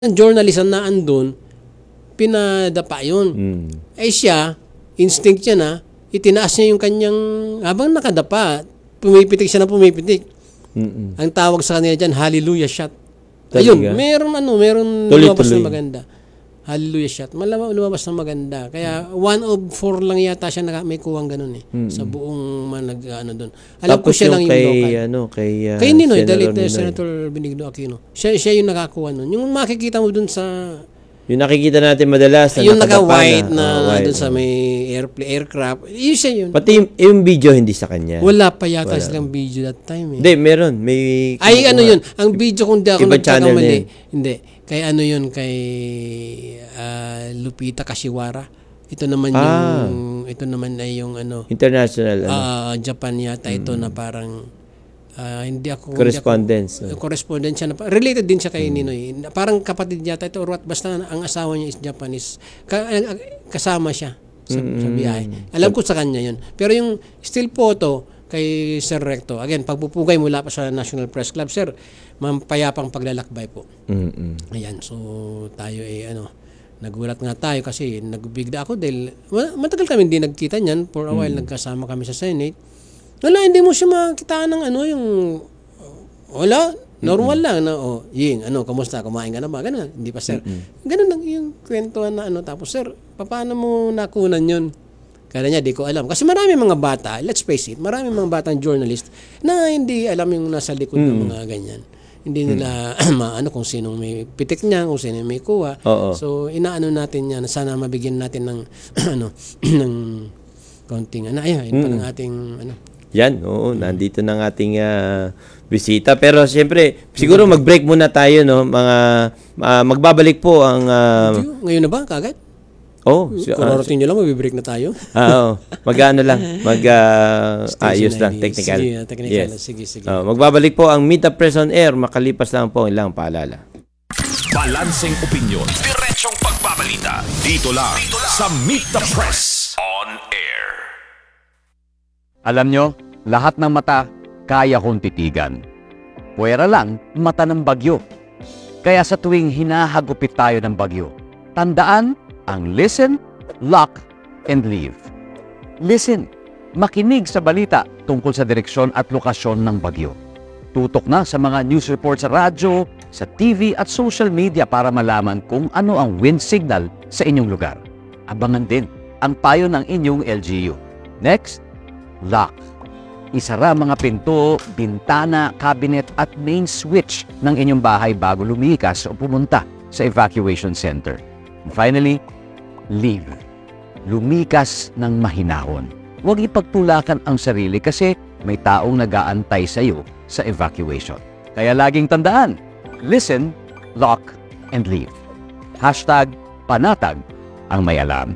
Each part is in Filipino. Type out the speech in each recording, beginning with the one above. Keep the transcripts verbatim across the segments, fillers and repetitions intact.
Ang journalist na andun, pinadapa yun. Mm. Eh siya, instinct niya na, itinaas niya yung kanyang, habang nakadapa, pumipitik siya na pumipitik. Mm-mm. Ang tawag sa kanila dyan, hallelujah shot. Talaga? Ayun, meron ano, meron Tuloy, lumabas tuloy. na maganda. Hallelujah shot. Malama, lumabas na maganda. Kaya one of four lang yata siya na may kuwang ganun eh. Mm-hmm. Sa buong manag, ano doon. Alam Tapos ko siya lang yung kay, local. ano, kay, uh, kay Ninoy, Senator dalit Ninoy. Senator Benigno Aquino. Siya, siya yung nakakuha nun. Yung makikita mo doon sa... Yung nakikita natin madalas na yung nakadapa naka-white na, na, oh, white, doon sa oh. may airplane, aircraft. Yun siya yun. Pati yung, yung video hindi sa kanya. Wala pa yata Wala. silang video that time eh. Hindi, meron. May Ay, kinukuha. ano yun? Ang video kung di ako Ibang channel na nagkakamali. yun. Hindi. Kay ano yun? Kay uh, Lupita Kashiwara. Ito naman Ah. yung, ito naman ay yung ano, International, ano, uh, Japan yata ito na parang, uh, hindi ako, correspondence. Hindi ako, correspondence siya na, related din siya kay Ninoy. Parang kapatid yata ito, or what, basta ang asawa niya is Japanese. Ka, kasama siya sa, sa biyahe. Alam ko sa kanya yun. Pero yung still photo, kay Sir Recto. Again, pagpupugay mula pa sa National Press Club, Sir, mampayapang paglalakbay po. Mm-mm. Ayan, so tayo eh, ano, nagulat nga tayo kasi nagbigda ako dahil matagal kami hindi nagkita niyan. For a while, mm. nagkasama kami sa Senate. Wala, hindi mo siya makita ng ano, yung, wala, normal mm-hmm. lang na, oh, ying, ano, kamusta, kumain ka na ba? Ganun, hindi pa, Sir. Mm-hmm. Ganun lang yung kwentuhan na, ano, tapos, Sir, paano mo nakunan yun? Kaya niya, di ko alam. Kasi marami mga bata, let's face it, marami mga batang journalist na hindi alam yung nasa likod mm. ng mga ganyan. Hindi nila mm. maano kung sinong may pitik niya, kung sinong may kuha. Oo. So, inaano natin yan. Sana mabigyan natin ng, ano, ng konting, ano, ayun, yun mm. palang ating, ano. Yan, oo, nandito ng ating uh, bisita. Pero siyempre, siguro mag-break muna tayo, no? Mga, uh, magbabalik po ang... Uh, ngayon na ba, kagad? Oh, so, kung uh, nyo lang, mabibreak na tayo. Oo. Mag-ano lang. Mag-ayos uh, lang. Technical. Sige, technical. Yes. Sige, sige. Uh, magbabalik po ang Meet the Press on Air. Makalipas lang po ilang paalala. Balanseng opinion. Diretsong pagbabalita. Dito lang, Dito lang sa Meet the Press on Air. Alam nyo, lahat ng mata kaya kong titigan. Puwera lang, mata ng bagyo. Kaya sa tuwing hinahagupit tayo ng bagyo, tandaan ang listen, lock, and leave. Listen, makinig sa balita tungkol sa direksyon at lokasyon ng bagyo. Tutok na sa mga news report sa radyo, sa T V at social media para malaman kung ano ang wind signal sa inyong lugar. Abangan din ang payo ng inyong L G U. Next, lock. Isara mga pinto, bintana, cabinet at main switch ng inyong bahay bago lumikas o pumunta sa evacuation center. And finally, leave. Lumikas ng mahinahon. Huwag ipagtulakan ang sarili kasi may taong nag-aantay sa iyo sa evacuation. Kaya laging tandaan, listen, lock, and leave. Hashtag panatag ang may alam.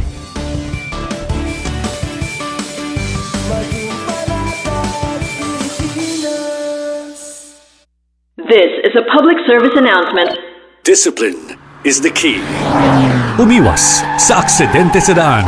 This is a public service announcement. Discipline is the key. Umiwas sa aksidente sa daan.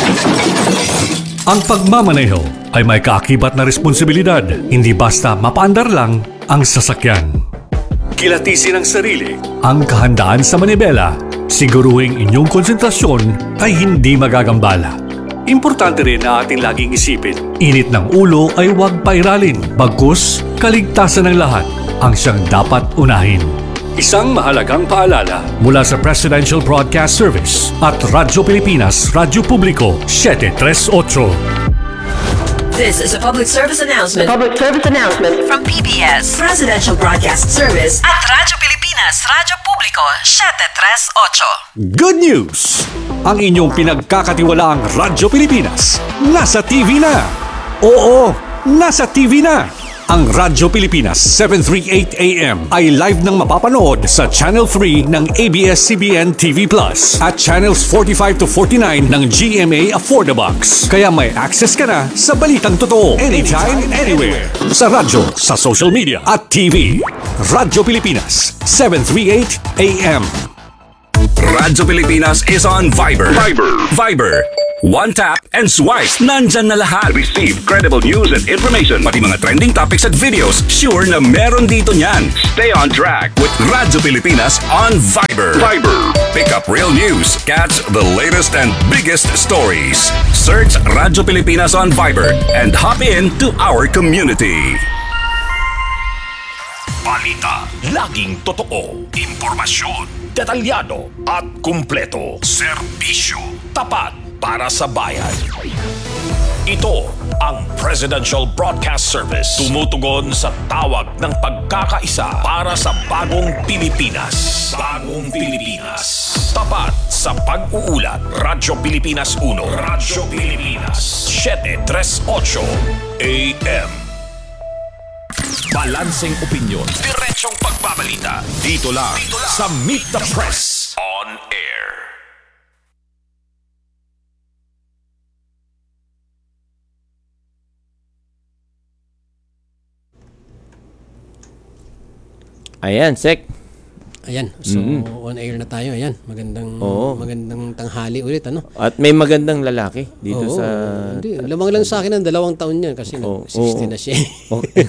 Ang pagmamaneho ay may kaakibat na responsibilidad, hindi basta mapaandar lang ang sasakyan. Kilatisin ang sarili, ang kahandaan sa manibela, siguruhing inyong konsentrasyon ay hindi magagambala. Importante rin na ating laging isipin, init ng ulo ay huwag pairalin, bagkus kaligtasan ng lahat ang siyang dapat unahin. Isang mahalagang paalala mula sa Presidential Broadcast Service at Radyo Pilipinas, Radyo Publiko seven thirty-eight. This is a public service announcement. Public service announcement From P B S, Presidential Broadcast Service at Radyo Pilipinas, Radyo Publiko seven thirty-eight. Good news! Ang inyong pinagkakatiwalaang Radyo Pilipinas nasa T V na. Oo, nasa T V na. Ang Radyo Pilipinas seven thirty-eight A M ay live nang mapapanood sa Channel three ng A B S C B N T V Plus at Channels forty-five to forty-nine ng G M A Affordabox. Kaya may access ka na sa balitang totoo anytime, anywhere. Sa radyo, sa social media at T V. Radyo Pilipinas seven thirty-eight A M. Radyo Pilipinas is on Viber. Viber. Viber. One tap and swipe. Nandyan na lahat. Receive credible news and information. Pati mga trending topics at videos. Sure na meron dito niyan. Stay on track with Radyo Pilipinas on Viber. Viber. Pick up real news. Catch the latest and biggest stories. Search Radyo Pilipinas on Viber and hop in to our community. Balita, laging totoo. Impormasyon, detalyado at kumpleto. Serbisyo, tapat para sa bayan. Ito ang Presidential Broadcast Service. Tumutugon sa tawag ng pagkakaisa para sa bagong Pilipinas. Bagong Pilipinas. Tapat sa pag-uulat. Radyo Pilipinas uno. Radyo Pilipinas seven three eight A M. Balanseng opinyon. Diretsong pagbabalita. Dito lang, Dito lang sa Meet the Press on Air. Ayan, Sek. Ayan, so on air na tayo. Ayan, magandang Oo. magandang tanghali ulit, ano? At may magandang lalaki dito Oo, sa... hindi, lamang lang sa akin ng dalawang taon yan kasi Oo, sixty oo. na siya. Okay.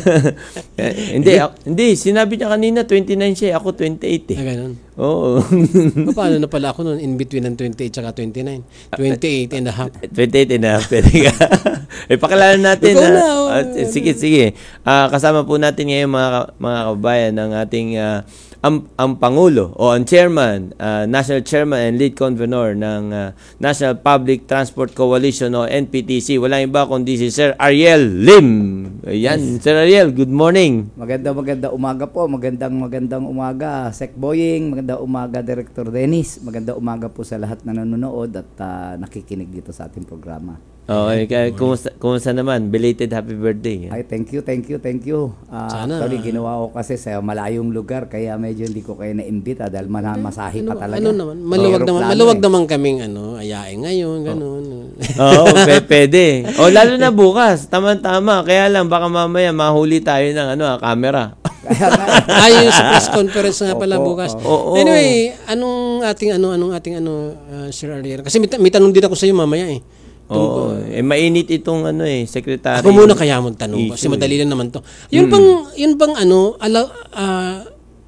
Eh, hindi, ako- hindi, sinabi niya kanina twenty-nine siya, ako twenty-eight eh. Ah, ganun. Oo. Paano na pala ako noon in between ng twenty-eight at twenty-nine? twenty-eight and a half. twenty-eight and a half. Pwede ka. Eh, pakilala natin. Ikaw ah. na, oh. Ah, sige, sige. Ah, kasama po natin ngayon mga, ka- mga kababayan ng ating ah, ang, ang Pangulo o ang Chairman, ah, National Chairman and Lead Convener ng ah, National Public Transport Coalition o N P T C. Walang iba kundi si Sir Ariel Lim. Ayan, Sir Ariel, good morning. Maganda maganda umaga po. Magandang magandang umaga, Sec Boying. Maganda umaga, Director Dennis. Maganda umaga po sa lahat na nanonood at ah, nakikinig dito sa ating programa. Okay, kaya kumusta, kumusta naman? Belated happy birthday. Ay, thank you, thank you, thank you. Ah, Sana. actually, ginawa ko kasi sa malayong lugar kaya medyo hindi ko kayo na-imbita dahil mana- masahe pa talaga. Ano naman? Maluwag naman, Aeroplano maluwag eh. naman kaming ano, ayain ngayon, ganun. Oo, pe- pwede. O lalo na bukas, tama-tama. Kaya lang baka mamaya mahuli tayo ng ano, ah, camera. Kaya nga, Ayun sa press conference nga pala Opo, bukas. oo. Anyway, anong ating ano, anong ating ano, uh, Sir Ariel? Kasi may, ta- may tanong din ako sa iyo mamaya eh. Oo, eh mainit itong ano eh, secretary. Ako muna kaya magtanong kasi issue, madali lang naman to. Yun bang yun bang ano, ala, ah,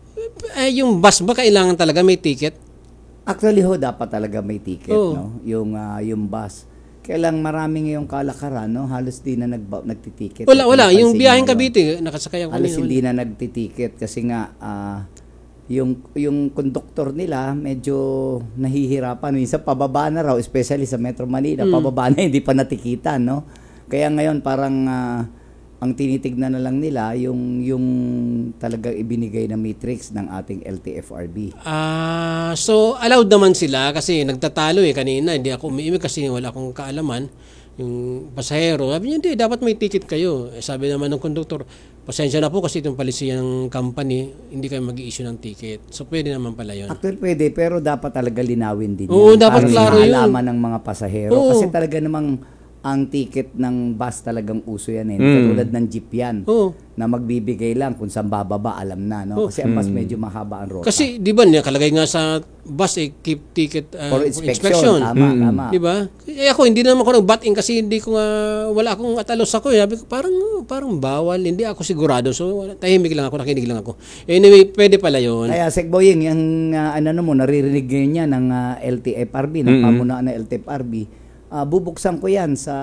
eh, yung bus ba kailangan talaga may ticket? actually ho, dapat talaga may ticket, Oo. no? Yung, ah, yung bus. Kaya lang marami ngayong kalakaran, no? Halos di na nag nagtitiket. Wala, wala. Yung Napansin biyaheng nyo yun. Cavite, nakasakay ako Halos kanina. hindi na nagtitiket kasi nga ah, yung yung konduktor nila medyo nahihirapan minsan pababa na raw, especially sa Metro Manila, pababa na hindi pa natikitan, no? Kaya ngayon parang ah, ang tinitignan na lang nila yung yung talagang ibinigay na matrix ng ating L T F R B. Ah, so allowed naman sila kasi nagtatalo eh kanina, hindi ako umiimik kasi wala akong kaalaman. Yung pasahero, sabi niya, hindi, dapat may ticket kayo. Eh, sabi naman ng konduktor, pasensya na po kasi itong palisiyan ng company, hindi kayo mag-i-issue ng ticket. So, pwede naman pala yun. Actually pwede, pero dapat talaga linawin din Oo, yan. dapat para klaro sa yun. kaalaman ng mga pasahero. Oo. Kasi talaga namang ang ticket ng bus talagang uso yan eh. Katulad ng jeep yan. Oo. Na magbibigay lang kung saan bababa, alam na, no? Kasi ang bus medyo mahaba ang rota. Kasi, di ba, nakalagay nga sa bus, eh, keep ticket uh, for inspection. Tama, tama. Di ba? Eh ako, hindi naman ako nag-bat-in kasi hindi ko nga, wala akong atalos ako. Eh. Sabi ko, parang, parang bawal. Hindi ako sigurado. So, tahimik lang ako, nakinig lang ako. Anyway, pwede pala yun. Kaya, Sec Boying, yung uh, ano mo, naririnig ngayon niya ng uh, L T F R B, ng pamunaan ng L T F R B, uh, bubuksan ko yan sa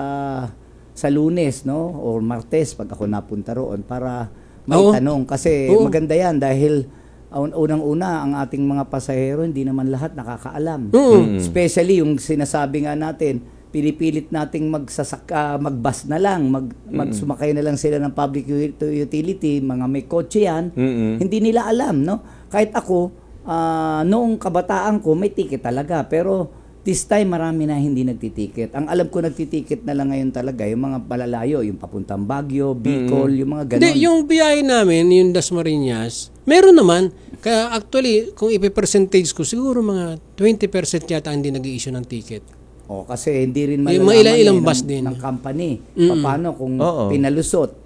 sa Lunes, no? O Martes, pag ako napunta roon, para may Oo. tanong. Kasi Oo. maganda yan dahil un- unang-una, ang ating mga pasahero, hindi naman lahat nakakaalam. Oo. Especially yung sinasabi nga natin, pinipilit nating magsasak ah, magbus na lang, mag magsumakay na lang sila ng public u- utility, mga may kotse yan. Mm-mm. Hindi nila alam, no? Kahit ako, ah, noong kabataan ko, may ticket talaga, pero this time marami na hindi nagtitiket. Ang alam ko nagtitiket na lang ngayon talaga yung mga palalayo, yung papuntang Baguio, Bicol, yung mga ganon. Hindi, yung biyahe namin, yung Dasmariñas, meron naman. Kaya actually, kung ipipercentage ko, siguro mga twenty percent yata hindi nag-i-issue ng ticket. O, kasi hindi rin Yung malalaman mga ilang- ilang eh, bus ng, din. ng company. Mm. Paano kung Oo. pinalusot?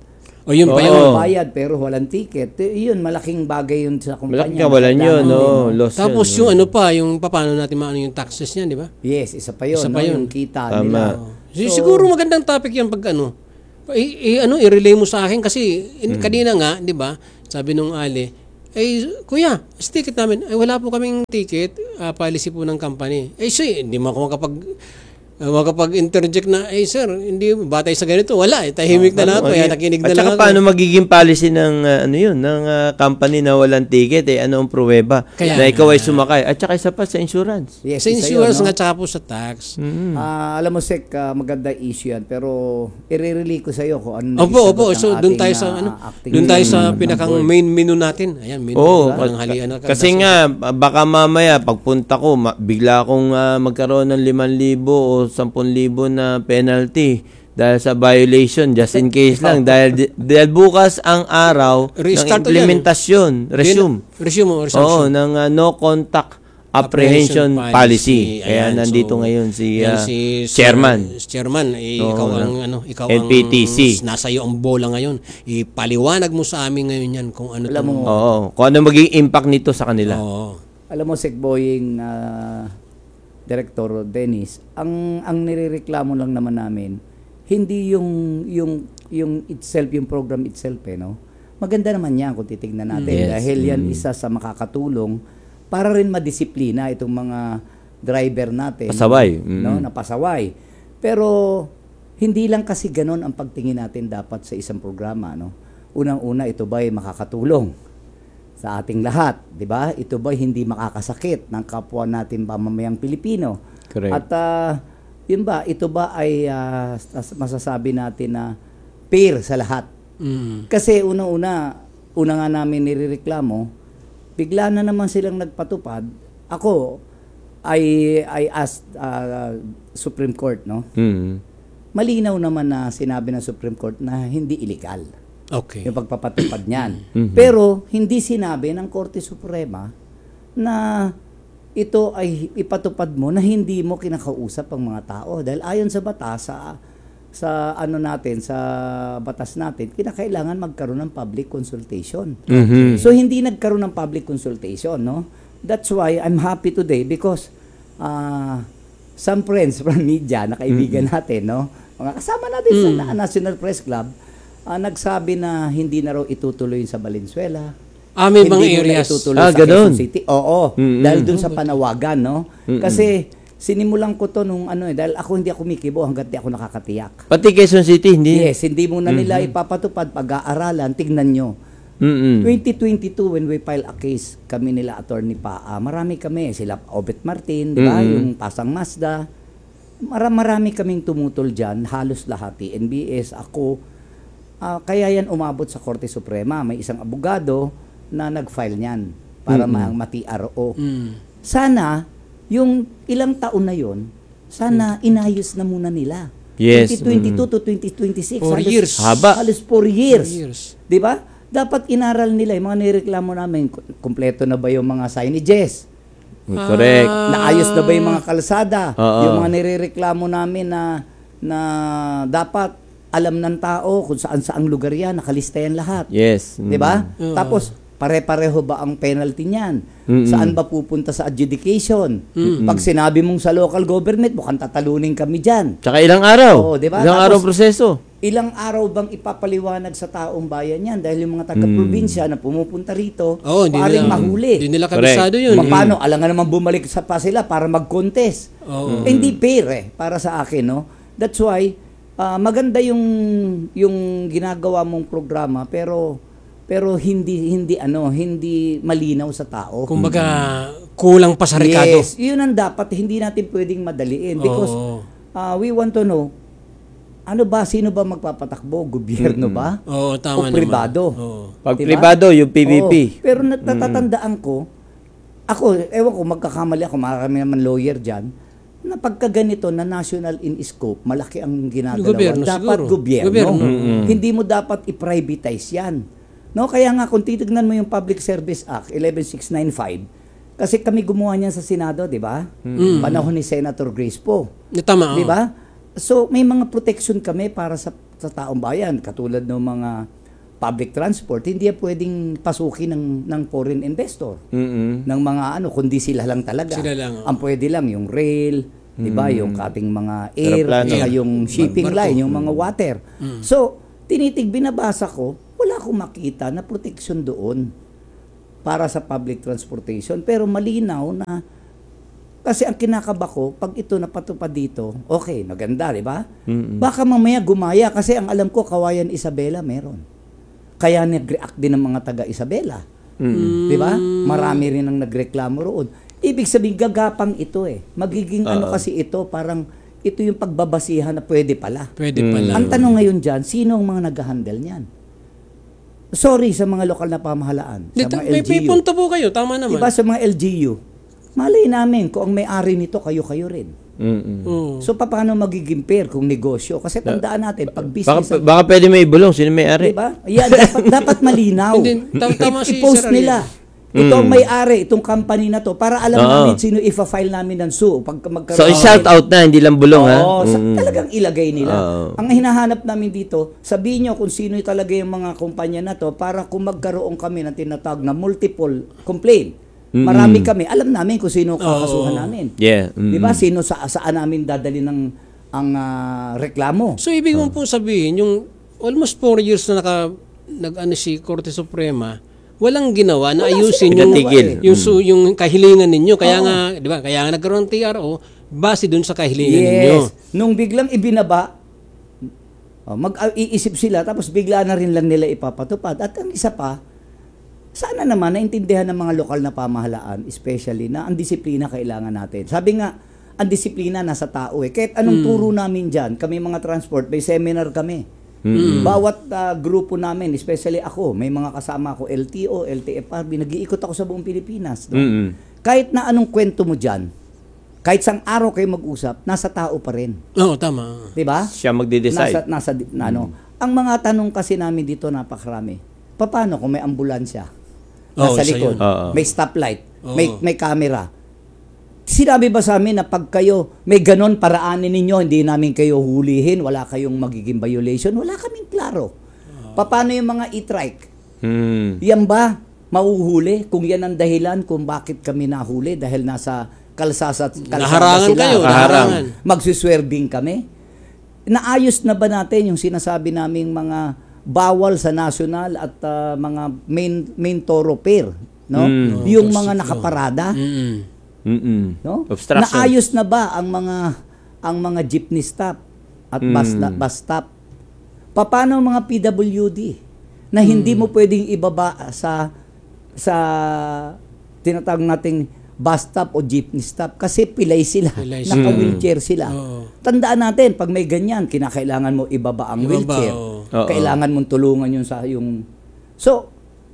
O yun pa Oo. yun. bayad pero walang ticket. Eh, Yun, malaking bagay yun sa kumpanya. Malaking kawalan yun, Kailangan no? din, no? Loss Tapos yun, yung no? ano pa, yung paano natin maano yung taxes niya, di ba? Yes, isa pa yun. Isa no? pa yun. Yung kita Tama. nila. Si- siguro magandang topic yan pag ano. I, i- ano, i-relay mo sa akin kasi in, kanina nga, di ba, sabi nung Ali, eh, kuya, sa ticket namin, eh, wala po kaming ticket, ah, policy po ng company. Eh, sir, hindi mo ako makapag, uh, makapag-interject na, eh, sir, hindi, batay sa ganito, wala, eh, tahimik na lang ako, kaya nakinig na At lang saka ako. paano magiging policy ng uh, ano yun, ng uh, company na walang ticket eh, ano ang pruweba Kaya na ikaw nga. ay sumakay. At saka isa pa sa insurance. Yes, Sa isa insurance yun, no? nga, tsaka po sa tax. Ah, alam mo, Sek, ah, maganda issue yan. Pero, i-relay ko sa iyo kung ano Opo, naisagot opo. ng So, doon ating, tayo sa, ah, ano, acting doon tayo sa ng pinakang board. main menu natin. Ayan, menu. Oo, ng ka- halian. kasi nga baka mamaya pagpunta ko ma- bigla akong ah, magkaroon ng limang libo o sampung libo na penalty dahil sa violation just in case lang dahil dahil bukas ang araw Restart ng implementasyon, resume. Resume o Oo, resumption. ng ah, no contact apprehension Apprehension policy. policy. Kaya Ayan, nandito so, ngayon si, yan ah, si Sir- chairman. Chairman, eh, Oo, ikaw ng ang ano, ikaw N P T C. ang nasa iyo ang bola ngayon. Ipaliwanag mo sa amin ngayon yan kung ano Alam tong- mo, Oo, kung ano maging impact nito sa kanila. Oo. Alam mo, Sek Boying, ah, Director Dennis, ang ang nirereklamo lang naman namin, hindi yung yung yung itself, yung program itself, eh, no? Maganda naman yan kung titignan natin. Yes. Dahil yan isa sa makakatulong para rin madisiplina itong mga driver natin. Pasaway. No, Mm. napasaway. Pero hindi lang kasi ganon ang pagtingin natin dapat sa isang programa, no? Unang-una, ito ba'y makakatulong sa ating lahat, 'di ba? Ito ba'y hindi makakasakit ng kapwa natin pamamayang Pilipino? Correct. At ah, yun ba, ito ba ay ah, masasabi natin na fair sa lahat? Mm. Kasi unang-una, una nga namin nirereklamo, bigla na naman silang nagpatupad. Ako, I, I asked uh, Supreme Court, no? Mm. Malinaw naman na sinabi ng Supreme Court na hindi illegal Okay. yung pagpapatupad niyan. Mhm. Pero hindi sinabi ng Korte Suprema na ito ay ipatupad mo na hindi mo kinakausap ang mga tao. Dahil ayon sa batas, sa sa ano natin, sa batas natin, kinakailangan magkaroon ng public consultation. Mhm. So hindi nagkaroon ng public consultation, no? That's why I'm happy today because uh, some friends from media na kaibigan natin, no? Mga kasama natin sa Na- National Press Club, ah, nagsabi na hindi na raw itutuloy sa Valenzuela. Ah, may mga Hindi mo na areas. itutuloy Ah, sa ganun. Quezon City. Oo, Mm-mm. dahil dun sa panawagan, no? Kasi sinimulan ko to nung ano eh, dahil ako hindi ako mikibo hanggat di ako nakakatiyak. Pati Quezon City, hindi? Yes, hindi muna nila ipapatupad pag-aaralan. Tignan nyo. Mm-mm. twenty twenty-two, when we file a case, kami nila attorney pa, ah, marami kami, sila Obet Martin, di ba? Mm-mm. Yung Pasang Mazda. Mara, marami kaming tumutol dyan, halos lahat, T N B S, ako. Ah, kaya yan umabot sa Korte Suprema. May isang abogado na nag-file niyan para ma- ma-T R O. Mm. Sana, yung ilang taon na yon, sana inayos na muna nila. Yes, twenty twenty-two to twenty twenty-six. Four halos- years. Haba. Halos four years. Four years. Di ba? Dapat inaral nila, yung mga nireklamo namin, ku- kumpleto na ba yung mga signages? Correct. Naayos na ba yung mga kalsada? Oo. Yung mga nirereklamo namin na na dapat alam ng tao kung saan saang lugar yan, nakalista yan lahat. Yes. Di ba? Mm. Tapos, pare-pareho ba ang penalty niyan? Mm-mm. Saan ba pupunta sa adjudication? Pag sinabi mong sa local government, mukhang tatalunin kami dyan. Tsaka ilang araw? Oo, di ba? Ilang Tapos- araw proseso? Ilang araw bang ipapaliwanag sa taong bayan yan? Dahil yung mga taga-probinsya na pumupunta rito, Oo, hindi paring nila, mahuli. Hindi nila kabisado yun. Ma- Paano? Alam nga naman bumalik sa pa sila para mag-contest. Oo. Eh, hindi fair eh, para sa akin, no? That's why, ah, maganda yung yung ginagawa mong programa, pero pero hindi hindi ano, hindi malinaw sa tao. Kumbaga, kulang pa sa rekado. Yes, yun ang dapat, hindi natin pwedeng madaliin because Oo. ah, we want to know, ano ba, sino ba magpapatakbo? Gobyerno ba? Oo, tama o pribado? naman. Oo. Pag Diba? pribado, yung P V P. Oo. Pero natatandaan ko, ako, ewan ko, magkakamali ako, marami naman lawyer dyan, na pagka ganito na national in scope, malaki ang ginagalawan. Gobyerno, dapat siguro. gobyerno. Gobyerno. Hindi mo dapat i-privatize yan. No? Kaya nga, kung titignan mo yung Public Service Act eleven six ninety-five, kasi kami gumawa niyan sa Senado, di ba? Panahon ni Senator Grace Poe. Tama. Di oo. ba? So, may mga protection kami para sa, sa taong bayan, katulad ng mga public transport, hindi yan pwedeng pasukin ng, ng foreign investor. Mm-mm. Ng mga ano, kundi sila lang talaga. Sila lang, oh. Ang pwede lang yung rail, di ba, yung ating mga air, Aeroplano. saka yung shipping Barko. line, yung mga water. So, tinitig, binabasa ko, wala akong makita na protection doon para sa public transportation. Pero malinaw na, kasi ang kinakaba ko, pag ito napatupad dito, okay, maganda, di ba? Baka mamaya gumaya, kasi ang alam ko, Kawayan Isabela meron. Kaya nag-react din ng mga taga Isabela. Di ba? Marami rin ang nagreklamo roon. Ibig sabihin, gagapang ito eh. Magiging ano kasi ito, parang ito yung pagbabasihan na pwede pala. Pwede pala. Ang tanong ngayon dyan, sino ang mga nag-handle niyan? Sorry sa mga lokal na pamahalaan, sa Dito, mga may, L G U. may punto po kayo, tama naman. Diba sa mga L G U? Malay namin kung ang may-ari nito, kayo-kayo rin. Mm-mm. Oo. So, paano magiging pair kung negosyo? Kasi tandaan natin, pag Baka, business, ang- baka pwede may ibulong. Sino may-ari? diba? Yan, dapat, dapat malinaw. Hindi, tam- tama si I-post Sir Ariel. nila. Ito ang may-ari, itong company na to, para alam Oo. namin sino i-file namin ng sue. Pag magkaroon So, i-shout out na, hindi lang bulong, ha? Oo, sa, Mm-mm. talagang ilagay nila. Oo. Ang hinahanap namin dito, sabihin nyo kung sino talaga yung mga kumpanya na to para kung magkaroon kami ng tinatawag na multiple complaint. Marami kami, alam namin kung sino kakasuhan namin. Yeah. Di ba? Sino sa, saan namin dadali ng ang ah, reklamo. So, ibig mo po sabihin, yung almost four years na naka, nag-ano si Korte Suprema, walang ginawa na Wala ayusin silang yung, ginawa eh. yung, su- yung kahilingan ninyo. Kaya nga, di ba, kaya nga nagkaroon ng T R O, base dun sa kahilingan ninyo. Yes. Nung biglang ibinaba, oh, mag-iisip sila, tapos bigla na rin lang nila ipapatupad. At ang isa pa, sana naman naintindihan ng mga lokal na pamahalaan, especially na ang disiplina kailangan natin. Sabi nga, ang disiplina nasa tao eh. Kahit anong turo namin dyan, kami mga transport, may seminar kami. Bawat ah, grupo namin, especially ako, may mga kasama ako, L T O, L T F R B, nag-iikot ako sa buong Pilipinas. No? Mm-mm. Kahit na anong kwento mo dyan, kahit sang araw kayo mag-usap, nasa tao pa rin. Oo, tama. 'Di ba? Siya magde-decide. Nasa nasa na, ano. Ang mga tanong kasi namin dito napakarami. Paano kung may ambulansya? Oo, Nasa isa likod, yun. Oo. may stoplight, Oo. may may camera. Sinabi ba sa amin na pag kayo may ganon paraanin ninyo, hindi namin kayo hulihin, wala kayong magiging violation? Wala kaming klaro. Paano yung mga e-trike? Hmm. Yan ba mahuhuli? Kung yan ang dahilan kung bakit kami nahuli dahil nasa kalsasa, kalsada Naharangan sila. kayo, naharangan. Magsuswerving kami. Naayos na ba natin yung sinasabi naming mga bawal sa national at ah, mga main main thoroughfare, no? Mm. Yung mga nakaparada, Mm-mm. Mm-mm. no? Obstruction. Naayos na ba ang mga ang mga jeepney stop at bus na, bus stop? Paano ang mga P W D na hindi mo pwedeng ibaba sa sa tinatawag nating bus stop o jeepney stop kasi pilay sila, Pilay sila. naka-wheelchair sila. Oo. Tandaan natin, pag may ganyan, kinakailangan mo ibaba ang Ibaba, wheelchair. oo. Oo. Kailangan mong tulungan yung sa yung So,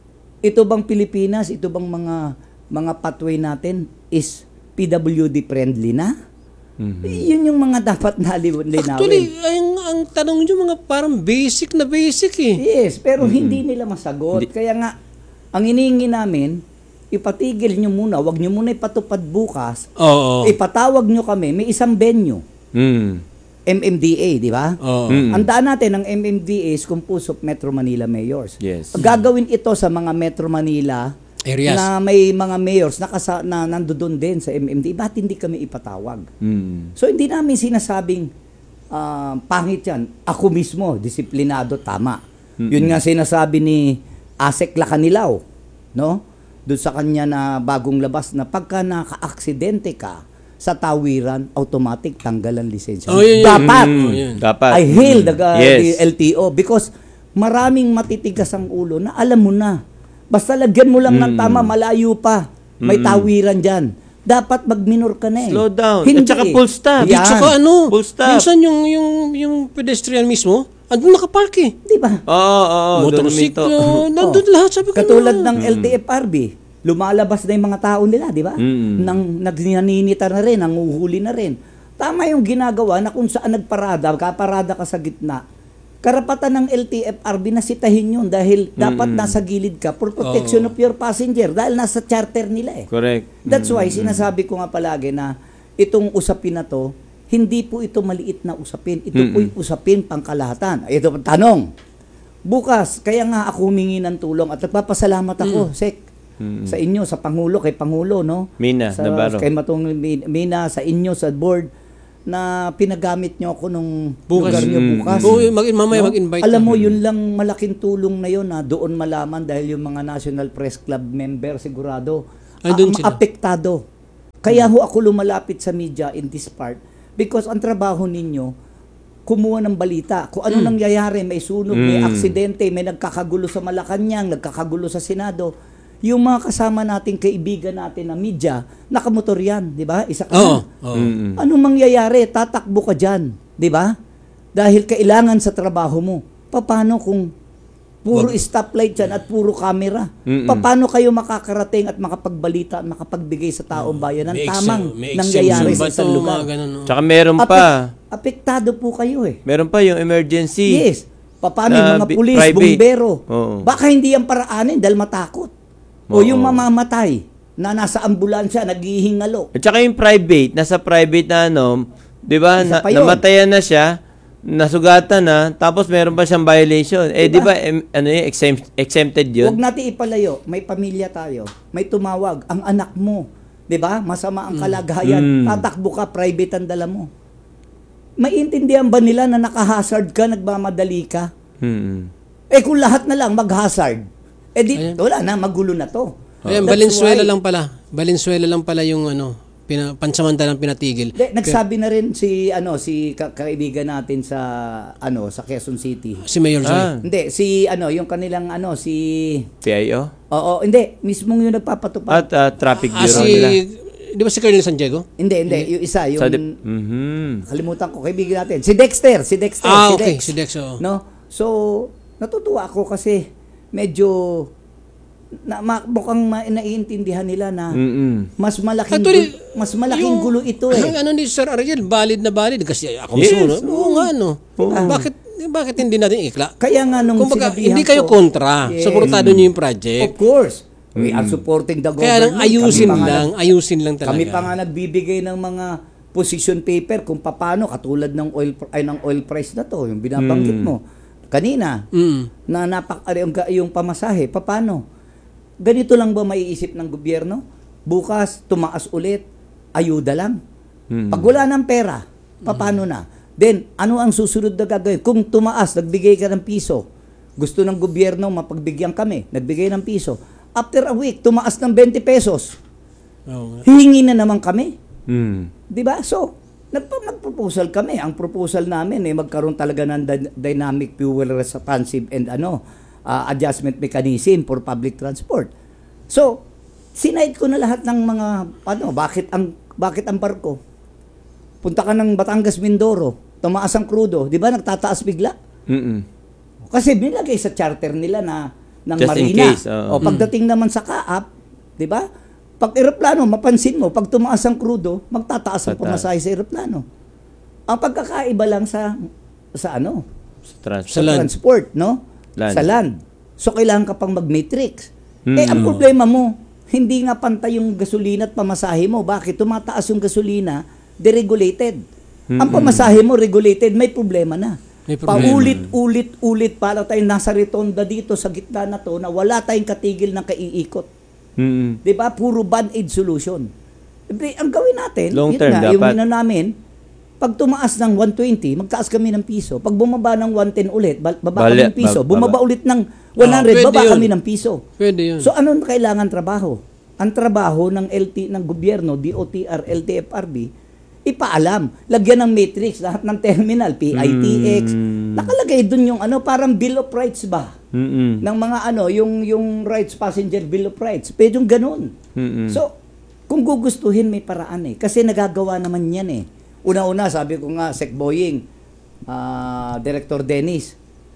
ito bang Pilipinas, ito bang mga mga pathway natin is P W D friendly na? Yun yung mga dapat nalinawin. Actually, ang, ang tanong nyo, mga parang basic na basic eh. Yes, pero hindi nila masagot. Kaya nga, ang inihingi namin, ipatigil nyo muna, wag nyo muna ipatupad bukas, Oo. ipatawag nyo kami, may isang venue, Mm. M M D A, di ba? Oo. Mm. Ang daan natin ng M M D A is composed of Metro Manila mayors. Yes. Gagawin ito sa mga Metro Manila Areas. na may mga mayors na, kasa, na nandoon din sa M M D A. Ba't hindi kami ipatawag? Mm. So hindi namin sinasabing ah, pangit yan. Ako mismo, disiplinado, tama. Yun nga sinasabi ni Asek Lacanilaw, no? Doon sa kanya na bagong labas na pagka naka-aksidente ka sa tawiran, automatic tanggalan lisensya. Oh, yun, yun. Dapat. Mm. Oh, yun. Dapat. I hail the, uh, Yes. the L T O because maraming matitigas ang ulo na alam mo na. Basta lagyan mo lang ng tama, malayo pa. May tawiran dyan. Dapat mag-minor ka na eh. Slow down. Hindi At saka eh. full stop. Yan. At saka ano, Full stop. minsan yung, yung, yung pedestrian mismo, andun nakapark eh. Di ba? Oo, oo. Motorsiklo, doon minto. nandun lahat. Sabi ko Katulad na. ng L T F R B, lumalabas na yung mga tao nila, di ba? Mm. Nang nagnaninita na rin, nanguhuli na rin. Tama yung ginagawa na kung saan nagparada, kaparada ka sa gitna. Karapatan ng L T F R B na sitahin yun dahil dapat nasa gilid ka for protection of your passenger dahil nasa charter nila eh. Correct. That's why sinasabi ko nga palagi na itong usapin na to, hindi po ito maliit na usapin. Ito po yung usapin pangkalahatan. Ito tanong, Bukas, kaya nga ako humingi ng tulong at nagpapasalamat ako, Sek, Mm. sa inyo, sa Pangulo, kay Pangulo, no? Mina sa, Navarro. Kay Matong Mina, sa inyo, sa board, na pinagamit nyo ako nung Bukas. lugar nyo Mm. bukas. Oo, mag, mamaya No? mag-invite. Alam ka. mo, yun lang malaking tulong na yun na doon malaman dahil yung mga National Press Club member sigurado Andun a- sila. apektado. Kaya ho ako lumalapit sa media in this part because ang trabaho ninyo kumuha ng balita. Kung ano nangyayari, may sunog, may Mm. aksidente, may nagkakagulo sa Malacanang, nagkakagulo sa Senado. Yung mga kasama nating kaibigan natin na media, nakamotor yan, di ba? Isa ka Oo. na. oo. Mm. Anong mangyayari? Tatakbo ka dyan, di ba? Dahil kailangan sa trabaho mo. Paano kung puro stoplight yan at puro camera? Mm-mm. Paano kayo makakarating at makapagbalita at makapagbigay sa taong bayan ng May tamang exemption- may nangyayari exemption sa ba isang to, lugar? mga ganun, no? Tsaka meron Apek- pa. apektado po kayo eh. Meron pa yung emergency. Yes. Paano Na yung mga bi- pulis, private. bumbero? Oo. Baka hindi yan paraanin dahil matakot. O Oo. yung mamamatay na nasa ambulansya, naghihingalo. At saka yung private, nasa private na ano, 'di ba? Isa Na, pa yun. namatayan na siya, nasugatan na, tapos meron pa siyang violation. Eh 'di Diba? ba em- ano yun, exempt, exempted 'yun? Huwag natin ipalayo. May pamilya tayo. May tumawag. Ang anak mo. 'Di ba? Masama ang kalagayan. Mm. Tatakbo ka, private ang dala mo. Maiintindihan ba nila na naka-hazard ka, nagmamadali ka? Hmm. Eh kung lahat na lang mag-hazard, eh di, Ayan. wala na, magulo na to. Ayan, That's Valenzuela why- lang pala. Valenzuela lang pala yung ano, pina, pansamantalang pinatigil. De, nagsabi na rin si ano si ka- kaibigan natin sa ano sa Quezon City. Si Mayor Joy. Ah, Hindi, si ano, yung kanilang ano si P I O? Oo, hindi, mismong yung nagpapatupad. At ah, traffic Ah, bureau si, nila. di ba si Colonel San Diego? hindi, hindi, yung isa, yung Sa dip- Mhm. kalimutan ko, kaibigan natin. Si Dexter, si Dexter, Ah, si okay, Dex. si Dex, oo. No? So, natutuwa ako kasi medyo na, ma, mukhang ma, naiintindihan nila na Mm-mm. mas malaking Actually, gul- mas malaking yung- gulo ito Ang eh. ano ni Sir Ariel, valid na valid kasi ako Yes, mismo, no? Oo nga, no? Bakit, bakit hindi natin ikla? Kaya nga nung Kumbaga, sinabihan hindi kayo ko- kontra. Yes. Supportado niyo yung Of project. course. We are supporting the government. Kaya lang ayusin Kami pa nga lang, ayusin lang talaga. Kami pa nga nagbibigay ng mga position paper kung paano katulad ng oil pr- ay ng oil price na to, yung binabanggit mo kanina Mm. na napak ay, yung, yung pamasahe, paano? Ganito lang ba maiisip ng gobyerno? Bukas tumaas ulit, ayuda lang. Mm. Pag wala ng pera, paano na? Then, ano ang susunod na gagawin? Kung tumaas, nagbigay ka ng piso, gusto ng gobyerno mapagbigyan kami, nagbigay ng piso. After a week, tumaas ng twenty pesos. Oo nga. Hihingi na naman kami. Mm. 'Di ba? So, nagpa- nag-proposal kami. Ang proposal namin eh magkaroon talaga ng dy- dynamic fuel responsive and ano, uh, adjustment mechanism for public transport. So, sinaid ko na lahat ng mga ano, bakit ang bakit ang barko? Punta ka ng Batangas, Mindoro, tumaas ang krudo, 'di ba? Nagtataas bigla. Mm-mm. Kasi binilagay sa charter nila na ng Just in marina. case, oo. O pagdating naman sa kaap, 'di ba? Pag eroplano, mapansin mo, pag tumaas ang krudo, magtataas ang Tataas. pamasahe sa eroplano. Ang pagkakaiba lang sa sa ano, Sa transport. Sa land. transport, no? Land. Sa land. So kailangan ka pang mag-matrix. Eh Mm. ang problema mo, hindi nga pantay yung gasolina at pamasahe mo. Bakit tumataas yung gasolina? Deregulated. Ang pamasahe mo regulated, may problema na. May problema. Paulit-ulit-ulit para tayong nasa retonda dito sa gitna na to na wala tayong katigil ng kaiikot. Mm-mm. 'Di ba? Puro band-aid solution. Di, ang gawin natin, Long yun term, nga, yung dapat. ano namin, pag tumaas ng one twenty, magtaas kami ng piso. Pag bumaba ng one ten ulit, ba- baba Bali- kami ng piso. ba- Bumaba baba. ulit ng one hundred, Ah, pwede baba yun. kami ng piso. Pwede yun. So ano kailangan trabaho? Ang trabaho ng L T ng gobyerno, D O T R, L T F R B, ipaalam, lagyan ng matrix lahat ng terminal, P I T X, Mm. nakalagay dun yung ano, parang Bill of Rights ba? Mm-mm. Ng mga ano, yung yung rights passenger Bill of Rights. Pwede yung ganun. Mm-mm. So, kung gugustuhin may paraan eh kasi nagagawa naman 'yan eh. Una-una, sabi ko nga, Sec Boying, ah, Director Dennis,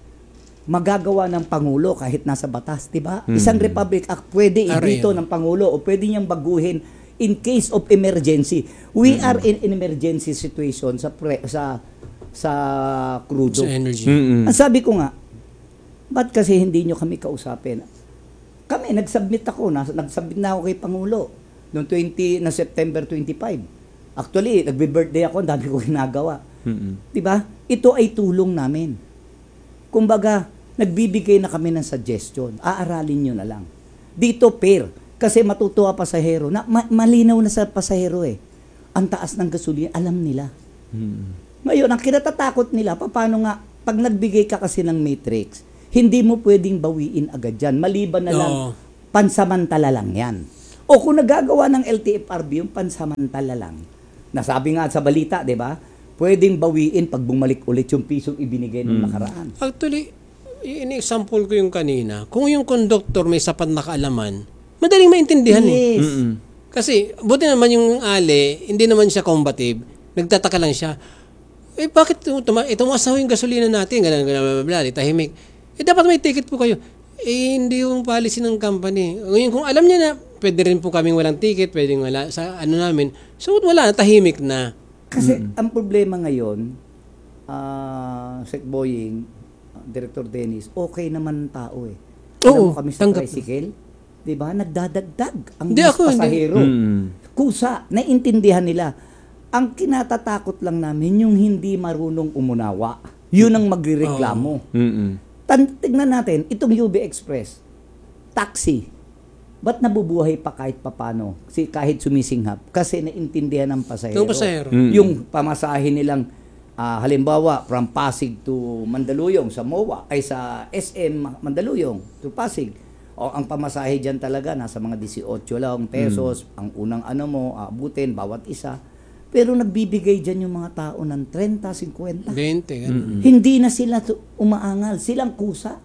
magagawa ng Pangulo kahit nasa batas, di ba? Isang Republic Act, pwede Aray, i-veto oh. ng Pangulo o pwede niyang baguhin in case of emergency. We are in an emergency situation sa pre, sa sa crudo. Sa energy. Mm-mm. Ang sabi ko nga, ba't kasi hindi nyo kami kausapin? Kami, nag-submit ako, nas, nag-submit na ako kay Pangulo noong twenty, na September twenty-five. Actually, nagbe-birthday ako, ang dami ko ginagawa. Mm-mm. Diba? Ito ay tulong namin. Kumbaga, nagbibigay na kami ng suggestion. Aaralin nyo na lang. Dito, fair. Kasi matutuwa pasahero. Na, ma- malinaw na sa pasahero eh. Ang taas ng gasolina, alam nila. Mm. Ngayon, ang kinatatakot nila, paano nga, pag nagbigay ka kasi ng matrix, hindi mo pwedeng bawiin agad yan. Maliban na lang, Oo. pansamantala lang yan. O kung nagagawa ng L T F R B yung pansamantala lang, nasabi nga sa balita, di ba? Pwedeng bawiin pag bumalik ulit yung pisong ibinigay ng nakaraan. Actually, in-example ko yung kanina, kung yung conductor may sapat na kaalaman, madaling maintindihan eh. Yes. Mm-mm. Kasi, buti naman yung ale, hindi naman siya combative, nagtataka lang siya, eh bakit tuma- eh, tumaas na yung gasolina natin, ganun, ganun, bla, bla, bla, tahimik. Eh dapat may ticket po kayo. Eh hindi yung policy ng company. Ngayon kung alam niya na, pwede rin po kaming walang ticket, pwedeng wala sa ano namin, so wala, tahimik na. Kasi ang problema ngayon, ah Sec Boying, Director Dennis, okay naman ang tao eh. Alam Oo, mo kami sa tanggap. tricycle, di ba? Nagdadagdag ang Hindi mas ako, hindi. pasahero. Mm. Kusa, naiintindihan nila. Ang kinatatakot lang namin, yung hindi marunong umunawa. Yun ang magrereklamo. Mm-mm. Tan- tignan natin, itong U B Express, taxi, ba't nabubuhay pa kahit papano? Si, kahit sumisinghap? Kasi naintindihan ng pasahero. Yung pasahero. Mm. Yung pamasahe nilang, ah, halimbawa, from Pasig to Mandaluyong, sa M O A, ay sa S M Mandaluyong to Pasig. O ang pamasahe dyan talaga, nasa mga eighteen lang pesos, ang unang ano mo, aabutin, bawat isa. Pero nagbibigay dyan yung mga tao ng thirty, fifty. twenty, ganun. Hindi na sila tu- umaangal, silang kusa.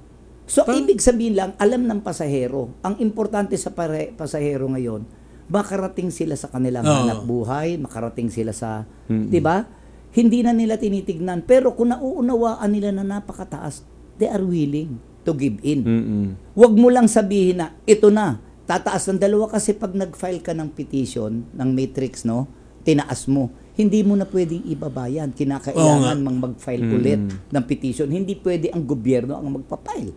So, Pa- ibig sabihin lang, alam ng pasahero. Ang importante sa pare- pasahero ngayon, makarating sila sa kanilang Oo. hanap buhay, makarating sila sa, di ba? Hindi na nila tinitignan. Pero kung nauunawaan nila na napakataas, they are willing to give in. Mm-mm. Huwag mo lang sabihin na, ito na, tataas ng dalawa kasi pag nag-file ka ng petition, ng matrix, no, tinaas mo, hindi mo na pwedeng ibabayan. Kinakailangan Oo nga. mang mag-file Mm. ulit ng petition. Hindi pwede ang gobyerno ang magpa-file.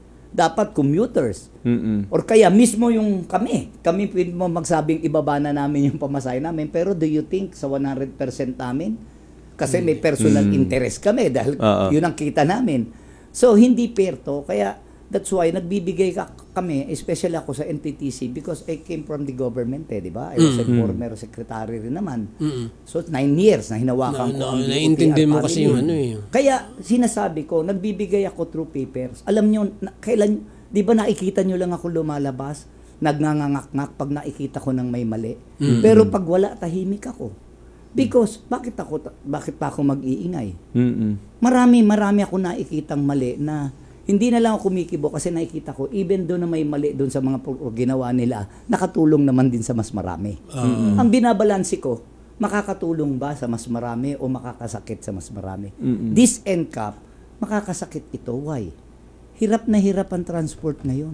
Dapat commuters. Mm-mm. Or kaya mismo yung kami. Kami pwede mo magsabing ibaba na namin yung pamasahe namin. Pero do you think sa one hundred percent namin? Kasi may personal Mm. interest kami dahil Oo. yun ang kita namin. So, hindi fair to. Kaya, that's why, nagbibigay ka kami, especially ako sa N T T C, because I came from the government eh, di ba? I was a former secretary rin naman. Mm-mm. So, nine years na hinawakan Na- ko na- ang D O T naiintindihan at mo kasi family. yung ano eh. Kaya, sinasabi ko, nagbibigay ako through papers. Alam nyo, na, kailan, di ba nakikita nyo lang ako lumalabas? Nagnangangak-ngak pag nakikita ko ng may mali. Pero pag wala, tahimik ako. Because, bakit ako, bakit pa ako mag-iingay? Mm-mm. Marami, marami ako nakikitang mali na hindi na lang ako kumikibo kasi nakikita ko, even doon na may mali doon sa mga pro- ginawa nila, nakatulong naman din sa mas marami. Ang binabalansi ko, makakatulong ba sa mas marami o makakasakit sa mas marami? This N C A P, makakasakit ito. Why? Hirap na hirap ang transport ngayon.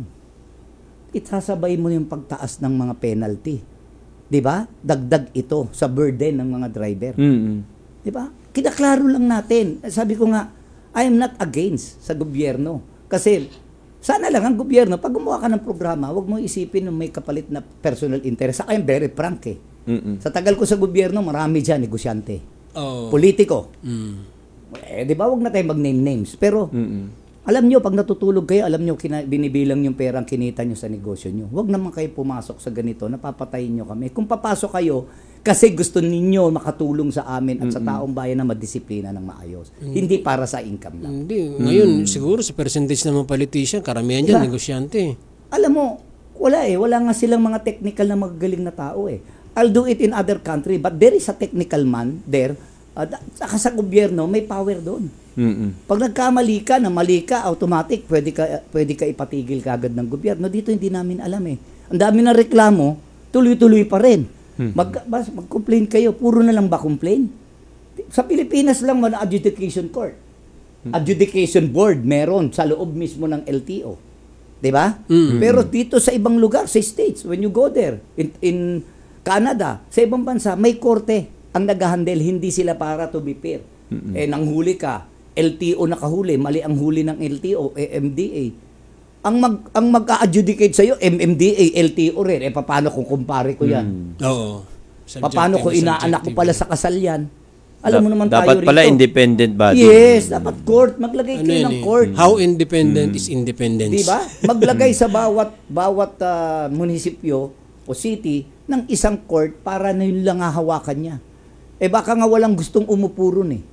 Itasabay mo yung pagtaas ng mga penalty. 'Di ba? Dagdag ito sa burden ng mga driver. Mm-mm. 'Di ba? Kinaklaro lang natin. Sabi ko nga, I am not against sa gobyerno. Kasi sana lang ang gobyerno, pag gumawa ka ng programa, wag mo isipin na may kapalit na personal interest. Saka I'm very frank eh. Mm-mm. Sa tagal ko sa gobyerno, marami dyan, negosyante. Oo. Politiko. Mm. Eh, di ba, wag na tayo mag-name names. Pero, Mm-mm. alam nyo, pag natutulog kayo, alam nyo, kina, binibilang yung perang kinita nyo sa negosyo nyo. Huwag naman kayo pumasok sa ganito, napapatayin nyo kami. Kung papasok kayo, kasi gusto ninyo makatulong sa amin at sa taong bayan na madisiplina ng maayos. Hindi para sa income lang. Hindi. Ngayon, siguro sa percentage ng mga politician, karamihan dyan, Diba? negosyante. Alam mo, wala eh. Wala nga silang mga technical na magagaling na tao eh. I'll do it in other country, but there is a technical man there. Uh, saka sa gobyerno, may power doon. Mm-mm. Pag nagkamali ka, na mali ka, automatic, pwede ka, pwede ka ipatigil kagad ng gobyerno. Dito hindi namin alam eh. Ang dami na reklamo, tuloy-tuloy pa rin. Mag, bas, mag-complain kayo, puro na lang ba complain? Sa Pilipinas lang man adjudication court. Adjudication board meron sa loob mismo ng L T O. 'Di ba? Pero dito sa ibang lugar, sa states, when you go there, in, in Canada, sa ibang bansa, may korte ang nag-handle, hindi sila para to be fair. Eh, nanghuli ka, L T O nakahuli, mali ang huli ng L T O, eh, M D A. Ang mag ang mag-adjudicate sa iyo M M D A, L T O rin. Eh paano kung kumpare ko 'yan? Oo. Paano ko Subjective, inaanak ko subjective. pala sa kasal 'yan? Alam mo naman dapat tayo rito. pala independent body. Yes, dapat court. Maglagay Ano kayo yan ng eh? court. How independent is independence. Di ba? Maglagay sa bawat bawat ah, munisipyo o city ng isang court para na yun lang hahawakan niya. Eh baka nga walang gustong umupo ron eh.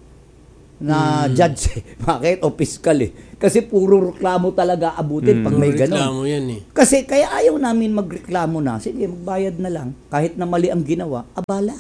Na judge eh. Bakit? O fiscal eh. Kasi puro reklamo talaga abutin pag may Reklamo ganon. yan eh. Kasi kaya ayaw namin magreklamo na. Sige, magbayad na lang. Kahit na mali ang ginawa, abala.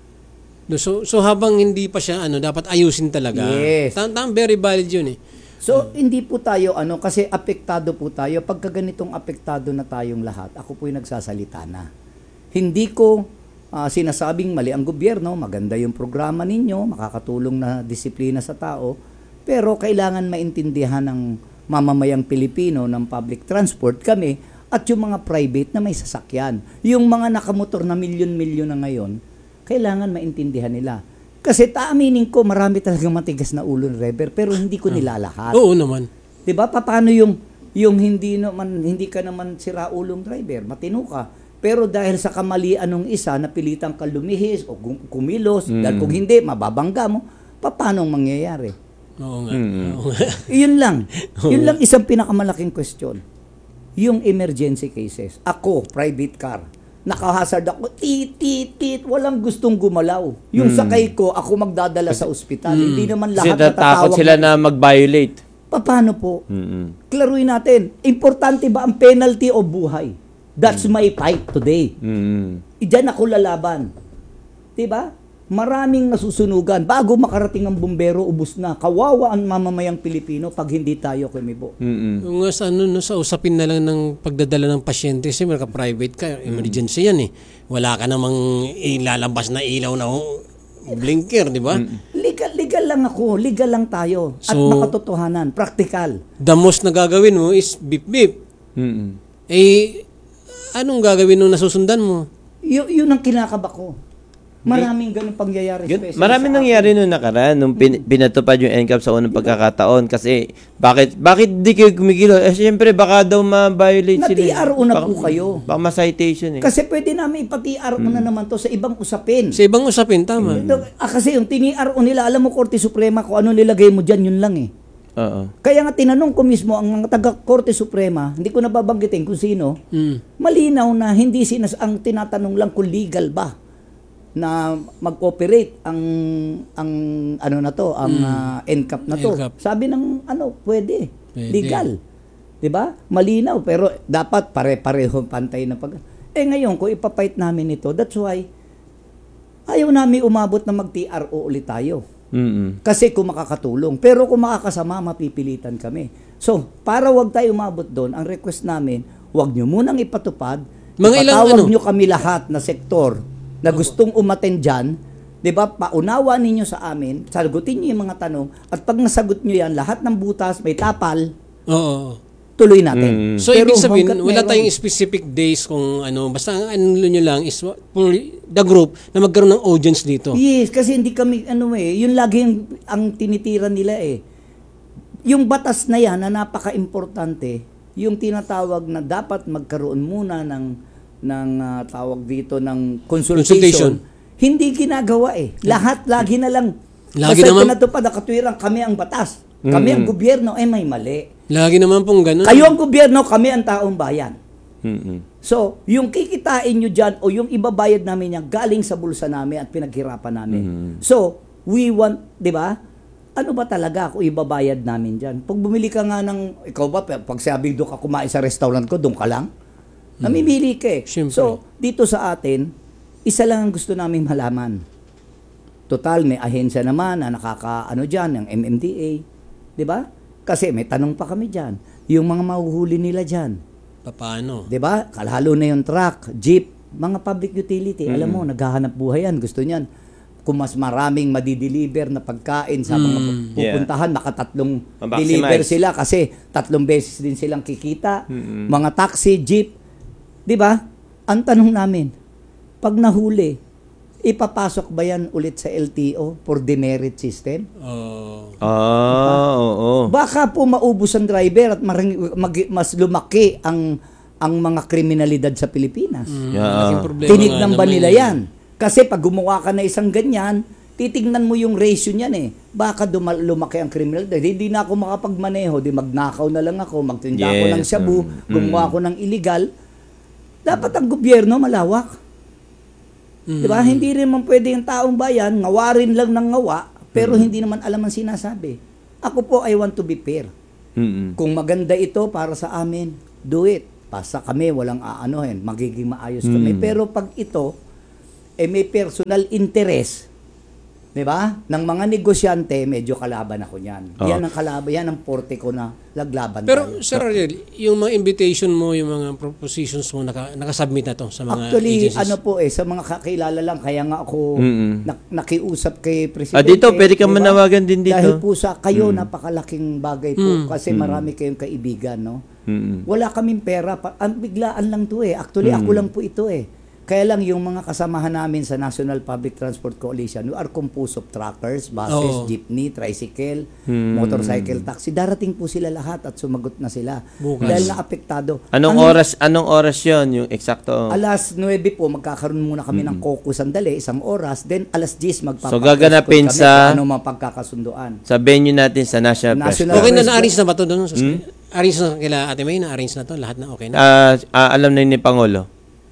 No, So, so habang hindi pa siya, ano, dapat ayusin talaga. Yes. Tam, tam, very valid yun eh. So, hindi po tayo, ano, kasi apektado po tayo. Pagka ganitong apektado na tayong lahat, ako po yung nagsasalita na. Hindi ko ah, sinasabing mali ang gobyerno, maganda yung programa ninyo, makakatulong na disiplina sa tao, pero kailangan maintindihan ng mamamayang Pilipino ng public transport kami at yung mga private na may sasakyan. Yung mga nakamotor na milyon-milyon na ngayon, kailangan maintindihan nila. Kasi taaminin ko, marami talagang matigas na ulo ng driver, pero hindi ko nilalahat. Oo naman. 'Di ba? Paano yung yung hindi naman hindi ka naman sira ulong driver, matino ka. Pero dahil sa kamalian ng isa, napilitan ka lumihis o gum- kumilos, dahil kung hindi mababangga mo, paano ang mangyayari? Oo nga. Oo nga. Yun lang. Yun lang isang pinakamalaking question. Yung emergency cases. Ako, private car. Nakahazard ako, tit, tit, tit, walang gustong gumalaw. Yung sakay ko, ako magdadala sa ospital. Hindi naman Kasi lahat natakot natatawag. sila na mag-violate. Paano po? Mm-mm. Klaruin natin. Importante ba ang penalty o buhay? That's my fight today. Mm-mm. Diyan ako lalaban. 'Di ba? Maraming nasusunugan. Bago makarating ang bumbero, ubos na. Kawawa ang mamamayang Pilipino pag hindi tayo kumibo. Mm-mm. Yung nga sa, ano, no, sa usapin na lang ng pagdadala ng pasyente, kasi mga private ka, emergency yan eh. Wala ka namang ilalabas na ilaw na oh, blinker, di ba? Legal, legal lang ako. Legal lang tayo. At So- makatotohanan. Practical. The most na gagawin mo is beep-beep. Mm-mm. Eh, anong gagawin nung nasusundan mo? Y- yun ang kinakaba ko. Maraming ganun pangyayari. Yun, especially marami sa nangyari noong nakaraan nung pin, pinatupad yung N C A P sa unang pagkakataon kasi bakit bakit di kayo gumigilo? Eh syempre baka daw ma-violate sila. Na-T R O na Baka- po kayo. Baka ma-citation eh. Kasi pwede namin ipati R O na naman to sa ibang usapin. Sa ibang usapin, tama. Ah, kasi yung tini-R O nila, alam mo, Korte Suprema, kung ano nilagay mo dyan, yun lang eh. Oo. Kaya nga tinanong ko mismo ang mga taga-Korte Suprema, hindi ko nababanggitin kung sino, Mm. malinaw na hindi sinas ang tinatanong lang kung legal ba na mag-cooperate ang ang ano na to, ang ah, N C A P na to. N C A P. Sabi ng ano, pwede. Pwede. Legal. 'Di ba? Malinaw pero dapat pare-pareho pantay na pag. Eh ngayon kung ipapight namin ito, that's why ayaw namin umabot na mag-T R O ulit tayo. Mm-mm. Kasi kung makakatulong. Pero kung makakasama, mapipilitan kami. So, para wag tayo umabot doon, ang request namin, wag nyo munang ipatupad. Mga ilang ipatawag ano? nyo kami lahat na sektor na gustong umaten dyan. Di ba? Paunawa ninyo sa amin, sagutin nyo yung mga tanong, at pag nasagot nyo yan, lahat ng butas, may tapal, Oo. tuloy natin. So, Pero ibig sabihin, hanggat wala meron- tayong specific days kung ano, basta ang ano nyo lang is for the group na magkaroon ng audience dito. Yes, kasi hindi kami, ano eh, yun lagi yung, ang tinitira nila eh. Yung batas na yan na napaka-importante, yung tinatawag na dapat magkaroon muna ng ng ah, tawag dito ng consultation, Consultation. hindi ginagawa eh. Lahat lagi na lang. Lagi basta naman- pinatupad ang katwiran, kami ang batas. Kami ang gobyerno, eh may mali. Lagi naman pong ganun. Kayo ang gobyerno, kami ang taong bayan. Mm-mm. So, yung kikitain nyo dyan o yung ibabayad namin yan galing sa bulsa namin at pinaghirapan namin. So, we want, di ba? Ano ba talaga kung ibabayad namin dyan? Pag bumili ka nga ng, ikaw ba, pag sabi doon ka kumain sa restaurant ko, doon ka lang? Namimili ka eh. Siyempre. So, dito sa atin, isa lang ang gusto namin malaman. Total, may ahensya naman na nakaka, ano dyan, ng M M D A. Di ba? Kasi may tanong pa kami dyan. Yung mga mahuhuli nila dyan. Paano? 'Di ba? Kalhalo na yung truck, jeep, mga public utility. Alam mo, naghahanap buhay yan. Gusto niyan. Kung mas maraming madideliver na pagkain sa mga pupuntahan, makatatlong Ma-maximize. deliver sila kasi tatlong beses din silang kikita. Mga taxi, jeep. 'Di ba? Ang tanong namin, pag nahuli, ipapasok ba yan ulit sa L T O for demerit system? Oh. Ah, oo. Baka po maubos ang driver at maring, mag- mas lumaki ang ang mga kriminalidad sa Pilipinas. Yeah. Malaking problema Tinignan nga ba naman nila yun. yan? Kasi pag gumawa ka na isang ganyan, titignan mo yung ratio niyan eh. Baka dumal- lumaki ang criminal. Hindi na ako makapagmaneho, di magnakaw na lang ako, magtinda ako Yes, ng shabu, um, gumawa mm. ako ng illegal. Dapat ang gobyerno malawak. Di ba? Hindi rin man pwede yung taong bayan, ngawarin lang ng ngawa, pero hindi naman alam ang sinasabi. Ako po, I want to be fair. Mm-mm. Kung maganda ito para sa amin, do it. Basta kami, walang aanohin, magiging maayos kami. Mm. Pero pag ito, eh may personal interest, di ba? Ng mga negosyante, medyo kalaban ako niyan. Oh. Yan ang kalaban, yan ang porte ko na laglaban Pero, tayo. Sir Ariel, yung mga invitation mo, yung mga propositions mo, naka, nakasubmit na to sa mga Actually, agencies? ano po eh, sa mga kakilala lang, kaya nga ako Mm-mm. nak- nakiusap kay Presidente. Ah, dito, pwede ka di ba? manawagan din dito. Dahil po sa kayo, Mm. napakalaking bagay po, kasi marami kayong kaibigan, no? Mm-mm. Wala kaming pera. Pa- ang biglaan lang to eh. Actually, ako lang po ito eh. Kaya lang yung mga kasamahan namin sa National Public Transport Coalition, we are composed of truckers, buses, Oo. jeepney, tricycle, Hmm. motorcycle, taxi. Darating po sila lahat at sumagot na sila. Bukas. Dahil naapektado. Anong Ang- oras anong oras 'yon, yung eksakto? Alas nuwebe po, magkakaroon muna kami ng caucus sandali, isang oras. Then alas diyes, magpapakascot So, gaganapin kami sa- kung ano mga pagkakasunduan. Sa venue natin sa National, National- Press Okay na, Press- na-arrange na ba ito doon? Hmm? Arrange na kila Ate May, na-arrange na to? Lahat na okay na? Ah, ah, alam na ni Pangulo.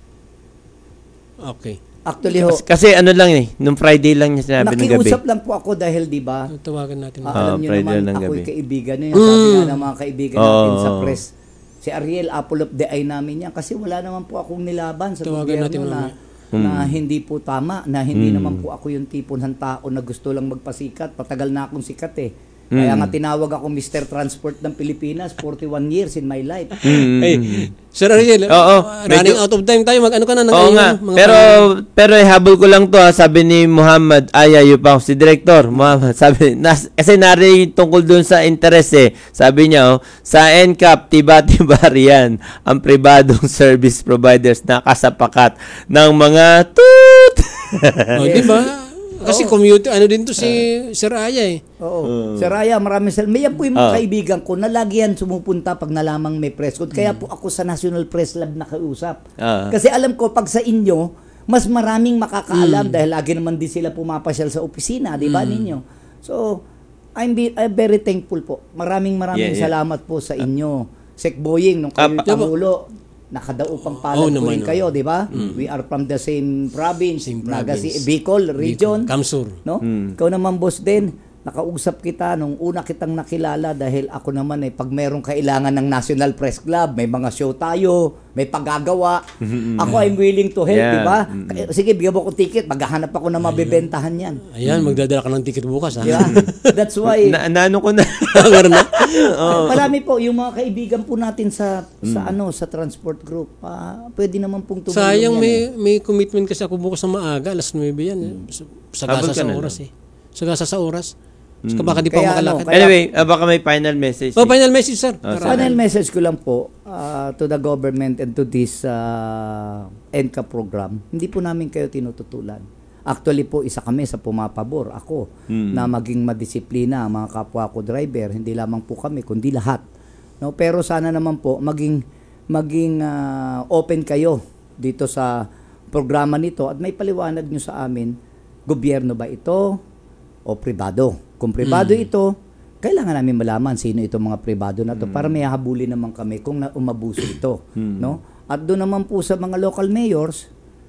Okay. Actually ho, Kasi, kasi ano lang eh, nung Friday lang niya sinabi ng gabi. nakiusap lang po ako dahil di ba, Tawagan natin. Ah, Ah, alam niyo Friday naman, ng ako'y gabi. kaibigan niya. Sabi nga ng mga kaibigan natin Oo. sa press, si Ariel, apple of the eye namin yan. Kasi wala naman po akong nilaban sa Tawagan natin gobyerno na, mamaya. na hindi po tama, na hindi naman po ako yung tipo ng tao na gusto lang magpasikat. Patagal na akong sikat eh. Kaya nga tinawag ako Mister Transport ng Pilipinas, forty-one years in my life. Hey, Sir Ariel, Oo, uh, running medyo- out of time tayo. Mag-ano ka na ng Oo iyong nga. mga Pero pangalan? pero eh, habol ko lang to ha, sabi ni Muhammad Ayayo pa si Director. Muhammad, sabi nas, kasi nari tungkol dun sa interest eh. Sabi niya oh, sa N C A P tiba-tiba riyan ang pribadong service providers na kasapakat ng mga toot. Oh, di ba? Kasi commute, ano din to si Sir Aya eh. Oo. Sir Raya, maraming salamat. May yan po yung mga Ah. kaibigan ko na lagi yan sumupunta pag nalamang may press code. Kaya po ako sa National Press Lab nakausap. Ah. Kasi alam ko, pag sa inyo, mas maraming makakaalam dahil lagi naman din sila pumapasyal sa opisina, di ba ninyo? So, I'm, be, I'm very thankful po. Maraming maraming Yeah, yeah. salamat po sa inyo. Sek Boying, nung kayo Ah, pa- Pangulo, nakadaupang palad Oo po naman, rin kayo, di ba? We are from the same province, Same Naga province. Bicol region. Kamsur. No? Ikaw naman, boss din, nakausap kita nung una kitang nakilala dahil ako naman eh, pag merong kailangan ng National Press Club, may mga show tayo, may paggagawa. Ako, I'm willing to help, Yeah. di ba? Kaya- Sige, bigyan mo ko ticket, maghahanap ako ng mabibentahan yan. Ayan, magdadala ka ng ticket bukas ha. Di ba? That's why, na, naano ko na. Meron na? marami po, yung mga kaibigan po natin sa sa ano sa transport group, ah, pwede naman pong tumulong Sayang yan may eh. may commitment kasi ako bukas ng maaga, alas nuwebe yan. eh. Sa- Habol Sagasa ka sa na oras lang. eh. Sagasa sa oras. Mm. Baka di pa Kaya ako ano, makalakad. kaya- Anyway, ah, baka may final message. Oh, final message, sir. Ah, Para- Final message ko lang po uh, to the government and to this uh, N C A P program, hindi po namin kayo tinututulan. Actually po, isa kami sa pumapabor, ako, na maging madisiplina ang mga kapwa ko driver, hindi lamang po kami, kundi lahat. No? Pero sana naman po, maging, maging uh, open kayo dito sa programa nito at may paliwanag nyo sa amin, gobyerno ba ito o pribado? Kung pribado ito, kailangan namin malaman sino itong mga pribado na to para may habulin naman kami kung na umabuso ito, no? At doon naman po sa mga local mayors,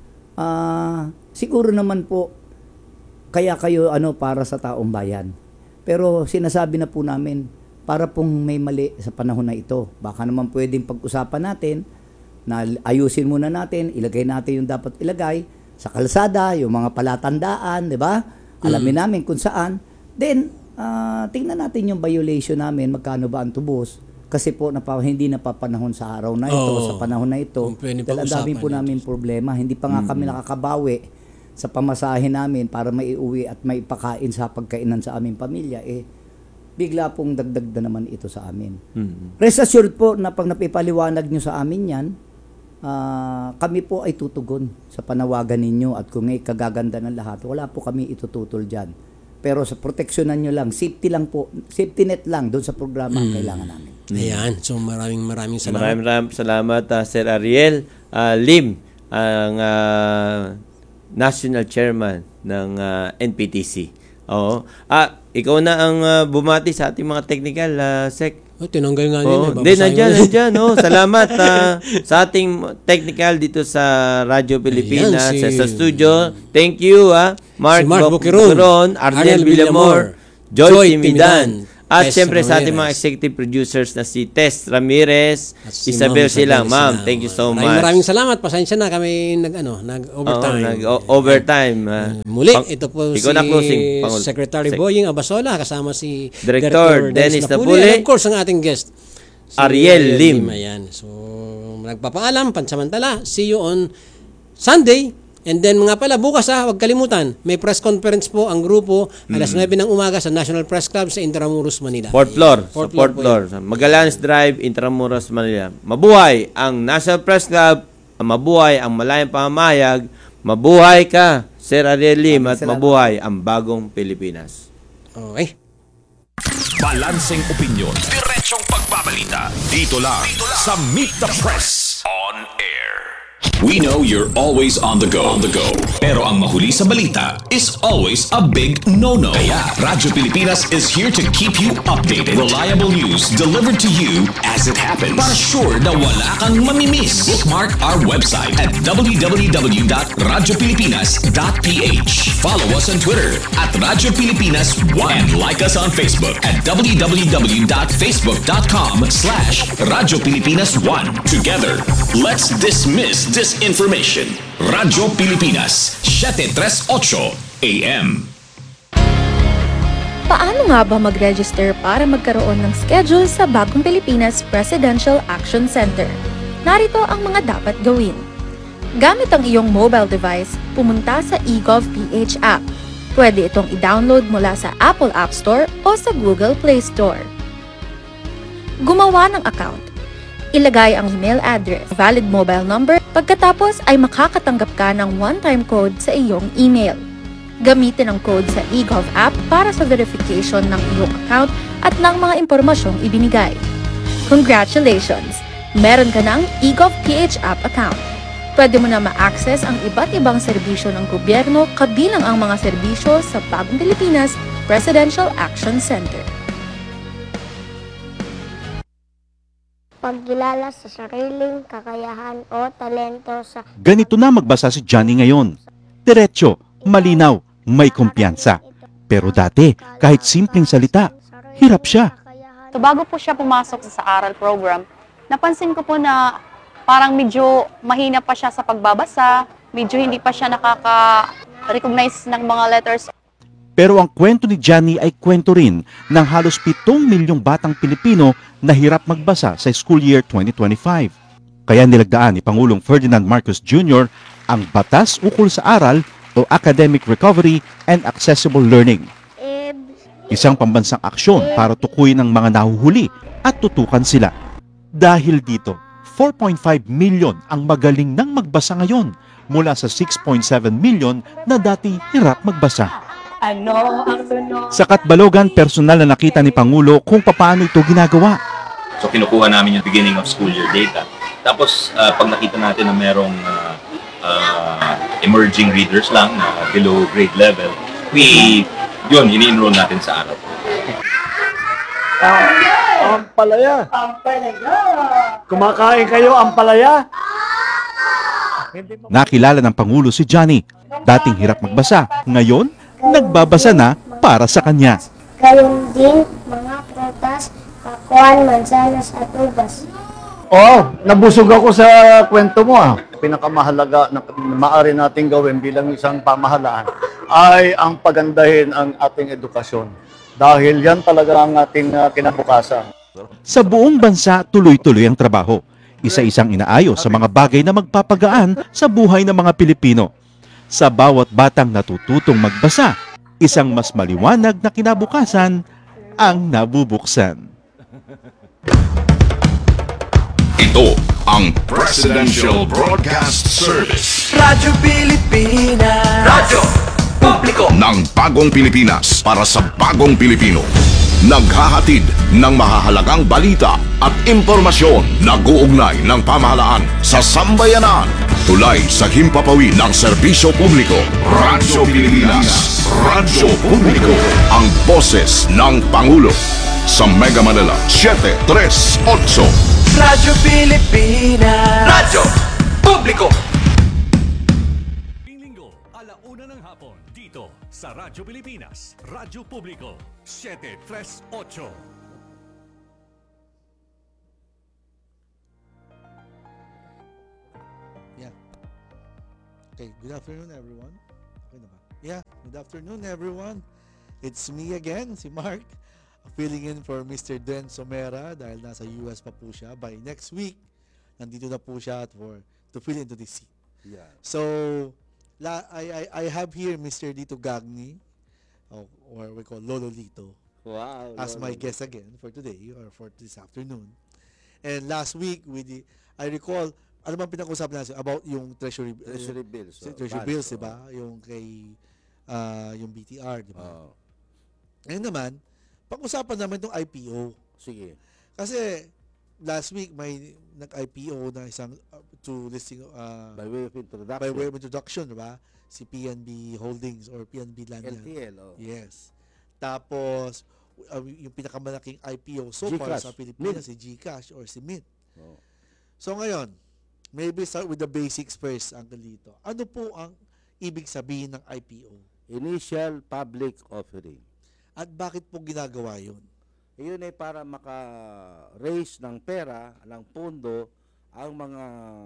ah, siguro naman po kaya kayo ano para sa taong bayan. Pero sinasabi na po namin para pong may mali sa panahon na ito. Baka naman pwedeng pag-usapan natin na ayusin muna natin, ilagay natin yung dapat ilagay sa kalsada, yung mga palatandaan, di ba? Alamin namin kung saan. Then, ah, tingnan natin yung violation namin, magkano ba ang tubos. Kasi po, napa, hindi napapanahon sa araw na ito, Oo. sa panahon na ito. Kung pwede Dahil ang pag-usapan dami po yun. namin problema. Hindi pa nga kami nakakabawi sa pamasahe namin para maiuwi at maipakain sa pagkainan sa aming pamilya. Eh, bigla pong dagdag na naman ito sa amin. Rest assured po na pag napipaliwanag nyo sa amin yan, ah, kami po ay tutugon sa panawagan ninyo at kung may kagaganda ng lahat, wala po kami itututol dyan. Pero sa proteksyonan nyo lang, safety lang po, safety net lang doon sa programa ang kailangan namin. Ayan. So maraming maraming salamat. Maraming maraming salamat, ah, Sir Ariel. Ah, Lim, ang ah, National Chairman ng uh, N P T C. Oo. Ah, ikaw na ang uh, bumati sa ating mga technical, uh, Sec. Oh, tinanggal nga Oo. nila. Hindi, nandiyan, nandiyan. Oh. Salamat uh, sa ating technical dito sa Radyo Pilipinas, Ayan, si- sa, sa studio. Thank you, ah. Mark, Si Mark Bo- Boquiron, Boquiron, Arnel Arnel Villamor, Villamor, Joy Joy Timidan. Timidan, At Tess siyempre sa ating mga Ramirez. executive producers na si Tess Ramirez, At si Isabel Ma'am Silang. Isabel Ma'am, Silang. thank you so Maraming much. Maraming salamat. Pasensya na kami nag ano, nag-overtime. Oo, nag-overtime. ah. Muli, Pang- ito po ikaw si na closing, Pangulo. Secretary Sec- Boying Abasola kasama si Director Dennis Napuli. And of course, ang ating guest, si Ariel Lim. Ayan. So, nagpapaalam, pansamantala. See you on Sunday. And then mga pala, bukas ha, huwag kalimutan, may press conference po ang grupo alas nuwebe ng umaga sa National Press Club sa Intramuros, Manila. Fourth floor. Fourth Sa fourth floor floor. Magallanes Drive, Intramuros, Manila. Mabuhay ang National Press Club, mabuhay ang malayang pamamayag, mabuhay ka, Sir Ariel Lim, at mabuhay ang bagong Pilipinas. Okay. Balanseng opinyon, diretsong pagbabalita. Dito lang, Dito lang sa Meet the Press on Air. We know you're always on the go. On the go. Pero ang mahuli sa balita is always a big no-no. Kaya Radyo Pilipinas is here to keep you updated. Reliable news delivered to you as it happens. Para sure na wala kang mamimiss. Bookmark our website at w w w dot radyo pilipinas dot p h. Follow us on Twitter at Radyo Pilipinas one. And like us on Facebook at w w w dot facebook dot com slash Radyo Pilipinas one. Together, let's dismiss disinformation. Radyo Pilipinas, seven thirty-eight A M. Paano nga ba mag-register para magkaroon ng schedule sa Bagong Pilipinas Presidential Action Center? Narito ang mga dapat gawin. Gamit ang iyong mobile device, pumunta sa eGovPH app. Pwede itong i-download mula sa Apple App Store o sa Google Play Store. Gumawa ng account. Ilagay ang email address, valid mobile number, pagkatapos ay makakatanggap ka ng one-time code sa iyong email. Gamitin ang code sa eGov app para sa verification ng iyong account at ng mga impormasyong ibinigay. Congratulations! Meron ka ng eGovPH app account. Pwede mo na ma-access ang iba't ibang serbisyo ng gobyerno kabilang ang mga serbisyo sa Bagong Pilipinas Presidential Action Center. Pagkilala sa sariling kakayahan o talento sa... Ganito na magbasa si Johnny ngayon. Diretso, malinaw, may kumpiyansa. Pero dati, kahit simpleng salita, hirap siya. So bago po siya pumasok sa aral program, napansin ko po na parang medyo mahina pa siya sa pagbabasa, medyo hindi pa siya nakaka-recognize ng mga letters. Pero ang kwento ni Johnny ay kwento rin ng halos pitong milyong batang Pilipino na hirap magbasa sa school year twenty twenty-five. Kaya nilagdaan ni Pangulong Ferdinand Marcos Junior ang Batas Ukol sa Aral o Academic Recovery and Accessible Learning. Isang pambansang aksyon para tukuyin ang mga nahuhuli at tutukan sila. Dahil dito, four point five million ang magaling nang magbasa ngayon mula sa six point seven million na dati hirap magbasa. Ano ang tunog? Sa Katbalogan, personal na nakita ni Pangulo kung paano ito ginagawa. So kinukuha namin yung beginning of school year data. Tapos uh, pag nakita natin na merong uh, uh, emerging readers lang na below grade level, we, yun, ini-enroll natin sa araw. Ah, ampalaya. Ampalaya. Kumakain kayo ampalaya? Nakilala ng Pangulo si Johnny. Dating hirap magbasa, ngayon nagbabasa na para sa kanya. Gayon din mga prutas, pakuan, mansanas at ubas. Oo, nabusog ako sa kwento mo ah. Pinakamahalaga na maaari nating gawin bilang isang pamahalaan ay ang pagandahin ang ating edukasyon. Dahil yan talaga ang ating uh, kinabukasan. Sa buong bansa, tuloy-tuloy ang trabaho. Isa-isang inaayos sa mga bagay na magpapagaan sa buhay ng mga Pilipino. Sa bawat batang natututong magbasa, isang mas maliwanag na kinabukasan ang nabubuksan. Ito ang Presidential Broadcast Service. Radyo Pilipinas. Radyo Publiko ng Bagong Pilipinas para sa Bagong Pilipino. naghahatid ng mahahalagang balita at impormasyon na guugnay ng pamahalaan sa sambayanan. Tulay sa himpapawid ng serbisyo publiko. Radyo Pilipinas. Radyo Publiko. Ang boses ng Pangulo. Sa Mega Manila, seven three eight. Radyo Pilipinas. Radyo Publiko. Linggo, alauna ng hapon, dito sa Radyo Pilipinas, Radyo Publiko, seven three eight. Yeah. Okay, good afternoon everyone. Okay na ba? Yeah, good afternoon everyone. It's me again, si Mark. Filling in for Mister Den Somera dahil nasa U S pa po siya. By next week, nandito na po siya for to fill into this seat. Yeah. So, la, I, I, I have here Mister Lito Gagni, or, or we call Lolo Lito, Wow. as Lolo my Lito. guest again for today or for this afternoon. And last week, we di, I recall, ano bang pinag-usapan natin about yung treasury, Treasury bills, si- oh, treasury bonds, bills, oh. diba? Yung kay, ah, yung B T R, diba? Oh. Ngayon naman, pag-usapan naman itong I P O. Sige. Kasi last week may nag-I P O na isang uh, to listing uh, By way of introduction. by way of introduction, diba? Si P N B Holdings or P N B Land. L T L, oh. Yes. Tapos uh, yung pinakamalaking I P O so far GCash. sa Pilipinas Mint. si GCash or si Mint. Oh. So ngayon, maybe start with the basics first, Uncle Lito. Ano po ang ibig sabihin ng I P O? Initial Public Offering. At bakit po ginagawa yun? Iyon ay para maka-raise ng pera, ng pondo, ang mga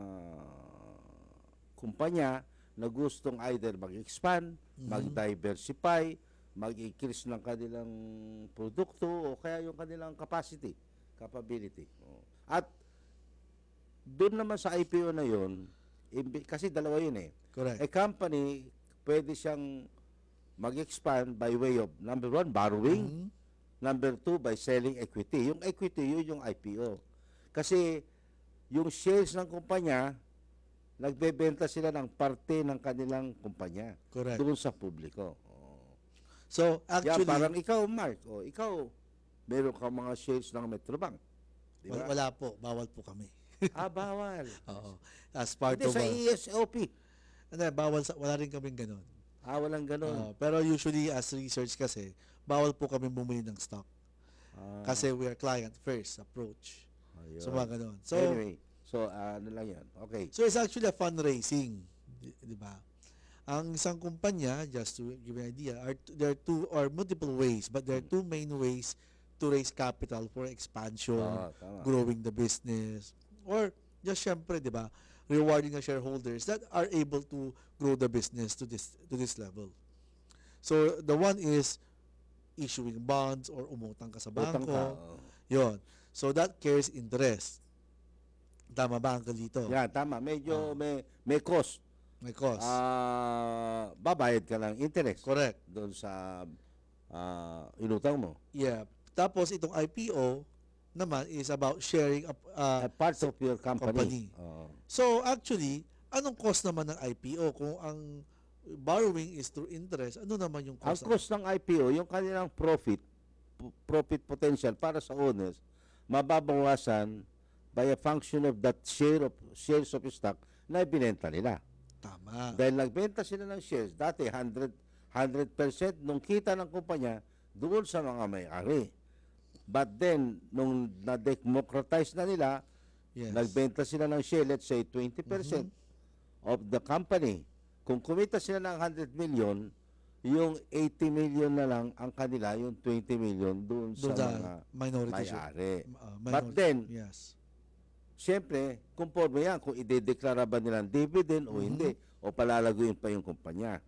kumpanya na gustong either mag-expand, Mhm. mag-diversify, mag-increase ng kanilang produkto o kaya yung kanilang capacity, capability. Oh. At doon naman sa I P O na yun, imbi- kasi dalawa yun eh. Correct. A company, pwede siyang mag-expand by way of, number one, borrowing. Mhm. Number two, by selling equity. Yung equity, yun yung I P O. Kasi yung shares ng kumpanya, nagbebenta sila ng parte ng kanilang kumpanya. Correct. Doon sa publiko. So, Yan, actually, parang ikaw, Mark, o ikaw, meron ka mga shares ng Metrobank. Di wala, ba? wala po. Bawal po kami. Ah, bawal. Oo. As part Hindi, of sa our- E S O P. Hindi, bawal sa, wala rin kaming ganun. Ah, walang ganun. Oo, pero usually as research kasi, bawal po kami bumili ng stock. Ah. Kasi we are client first approach. Ayun. So mga ganun. So, anyway, so ah, ano lang yan. Okay. so it's actually a fundraising. Di, di ba? Ang isang kumpanya, just to give you an idea, are, there are two or multiple ways, but there are two main ways to raise capital for expansion, Ah, tama. growing the business, or just syempre, di ba, rewarding the shareholders that are able to grow the business to this to this level. So the one is issuing bonds or umutang ka sa Utang bangko. ka, oo. Yon. So that carries interest. Tama ba, Uncle Lito? Yan, tama. Medyo may may cost. May cost. Ah, babayad ka ng interest. Correct. Doon sa ah, inutang mo. Yeah. Tapos itong I P O naman is about sharing up uh, A part of your company. company. Oo. So actually, anong cost naman ng I P O kung ang borrowing is through interest? Ano naman yung Ang cost? cost ng I P O, yung kanilang profit, p- profit potential para sa owners, mababawasan by a function of that share of shares of stock na ibinenta nila. Tama. Dahil nagbenta sila ng shares, dati one hundred percent nung kita ng kumpanya doon sa mga may-ari. But then, nung na-democratize na nila, Yes. nagbenta sila ng share, let's say twenty percent of the company. Kung kumita sila ng one hundred million, yung eighty million na lang ang kanila, yung twenty million doon sa Doon sa mga minority share. may-ari. Uh, But minority- then, yes. siyempre, conforme yan, kung idedeklara ba nilang dividend o Mhm. hindi, o palalaguin pa yung kumpanya.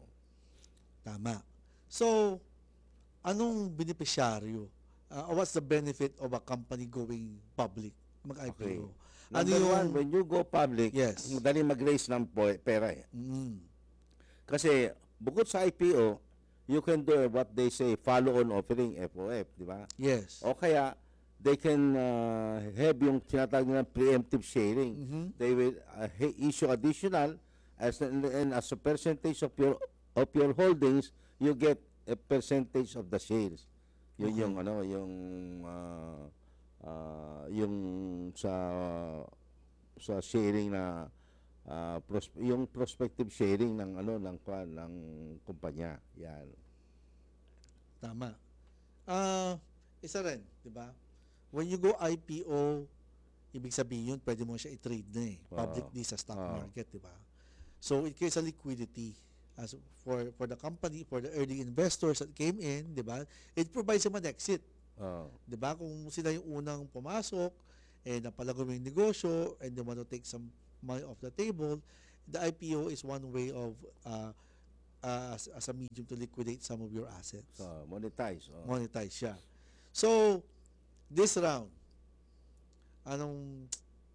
Tama. So, anong beneficiaryo? Uh, what's the benefit of a company going public? Mag-I P O. Okay. Ano Number yung... one, when you go public, Yes. madaling mag-raise ng po- pera eh. Mm. Kasi, bukod sa I P O, you can do what they say, follow-on offering, F O F, di ba? Yes. O kaya, they can uh, have yung tinatawag nilang preemptive sharing. Mhm. They will uh, ha- issue additional as and, and as a percentage of your of your holdings, you get a percentage of the shares. Yun Okay. yung ano, yung ah, ah, yung sa sa sharing na ah, pros- yung prospective sharing ng ano ng kwan ng kumpanya. Yan. Tama. Ah, isa rin, 'di ba? When you go I P O, ibig sabihin yun, pwede mo siya i-trade na eh. Oo. Publicly sa stock Oo. market, 'di ba? So it creates a liquidity as for for the company, for the early investors that came in, 'di ba? It provides them an exit. Oh. 'Di ba? Kung sila yung unang pumasok eh napalago yung negosyo and they want to take some money off the table, the I P O is one way of uh, uh, as, as a medium to liquidate some of your assets. So, monetize. Oh. Monetize siya. So, this round, anong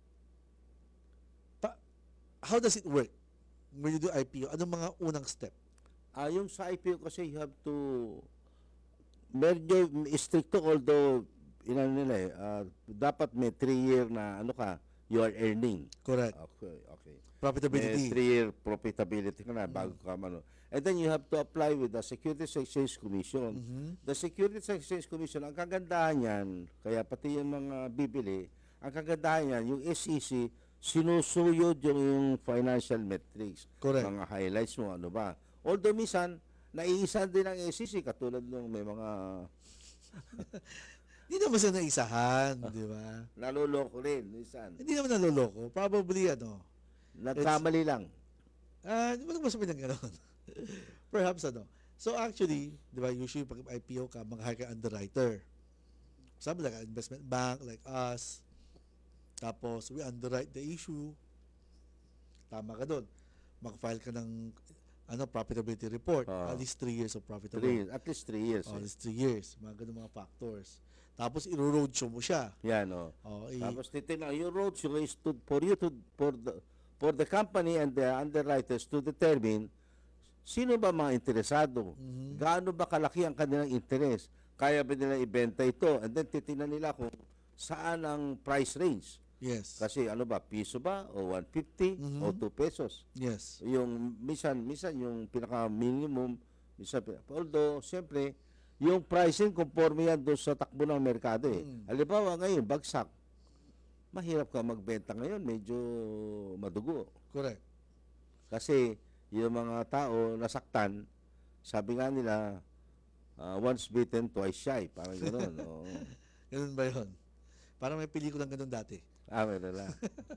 pa, how does it work when you do I P O? Anong mga unang step? Ah, yung sa I P O kasi you have to medyo stricto, although ilan nila eh, ah, dapat may three year na ano ka, you are earning. Correct. Okay, okay. Profitability. May three year profitability ka na bago ka mano. And then you have to apply with the Securities and Exchange Commission. The Securities and Exchange Commission, ang kagandahan yan, kaya pati yung mga bibili, ang kagandahan yan, yung S E C, sinusuyod yung, yung financial metrics. Correct. Mga highlights mo, ano ba. Although minsan, naiisan din ang S E C, katulad nung may mga Hindi naman sila naisahan, di ba? naloloko rin, minsan. Hindi naman naloloko. Probably, ano, Nagkamali lang. ah, di ba naman sabihin ng gano'n? Perhaps, ano. So, actually, di ba, usually pag I P O ka, mag-hire ka underwriter. Sabi like an investment bank, like us. Tapos, we underwrite the issue. Tama ka doon. Mag-file ka ng ano profitability report. Ah. At least three years of profitable. Three, at least three years. Oh, eh. at least three years. Mga ganun mga factors. Tapos, i-roadshow mo siya. Yan, oh. Oh, i- Tapos titignan, yung roadshow is to, for you to, for the, for the company and the underwriters to determine sino ba mga interesado, gaano ba kalaki ang kanilang interest, kaya ba nila ibenta ito, and then titignan nila kung saan ang price range. Yes. Kasi ano ba, piso ba, o one fifty, o two pesos. Yes. Yung, minsan, minsan yung pinaka-minimum, minsan, although, siyempre, yung pricing conforme yan doon sa takbo ng merkado eh. Halimbawa ngayon, bagsak. Mahirap ka magbenta ngayon, medyo madugo. Correct. Kasi yung mga tao nasaktan, sabi nga nila, ah, once bitten, twice shy. Parang gano'n. Oo. Ganun ba yun? Parang may pelikulang ganun dati. Ah, meron lang.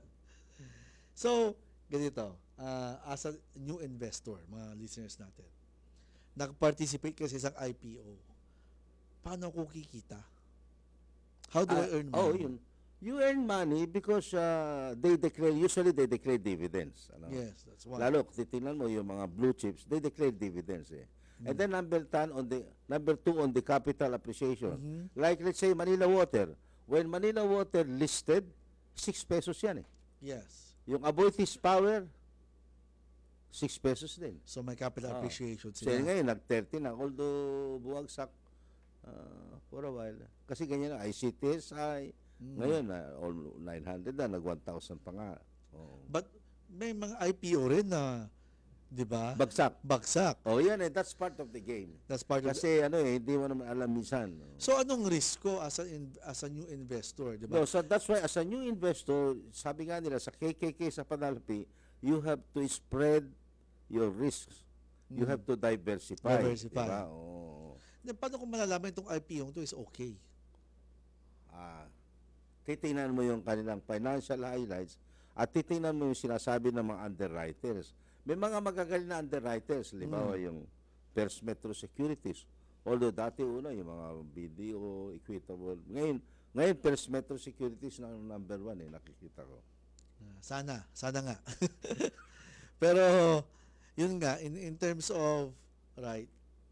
So, ganito, uh, as a new investor, mga listeners natin, nag-participate kasi sa isang I P O, paano ko kikita? How do I Ah, earn money? Oh, yun. You earn money because uh, they declare, usually they declare dividends. Ano? Yes, that's one. Lalo, titingnan mo yung mga blue chips, they declare dividends eh. And then number ten on the number two on the capital appreciation. Mhm. Like let's say Manila Water. When Manila Water listed, six pesos yan eh. Yes. Yung Aboitiz Power, six pesos din. So may capital Ah. appreciation So sila. ngayon, nag-thirty na. Although buwagsak uh, for a while. Kasi ganyan na, I C T S I, Mm. ngayon na, all nine hundred na, nag one thousand pa nga. Oh. But may mga I P O rin na, di ba? Bagsak. Bagsak. Oh, yan eh, that's part of the game. That's part of Kasi ano eh, hindi mo naman alam minsan. No? So anong risk ko as a in- as a new investor, di ba? No, so that's why as a new investor, sabi nga nila sa K K K sa Panalpi, you have to spread your risks. You Mm. have to diversify. Diversify. Diba? Oo. Then, paano kung malalaman itong I P O to is okay? Ah, titingnan mo yung kanilang financial highlights at titingnan mo yung sinasabi ng mga underwriters. May mga magagaling na underwriters, halimbawa Mm. yung First Metro Securities. Although dati una yung mga B D O, Equitable. Ngayon, ngayon First Metro Securities na ang number one eh, nakikita ko. Ah, Sana, sana nga. Pero yun nga in in terms of right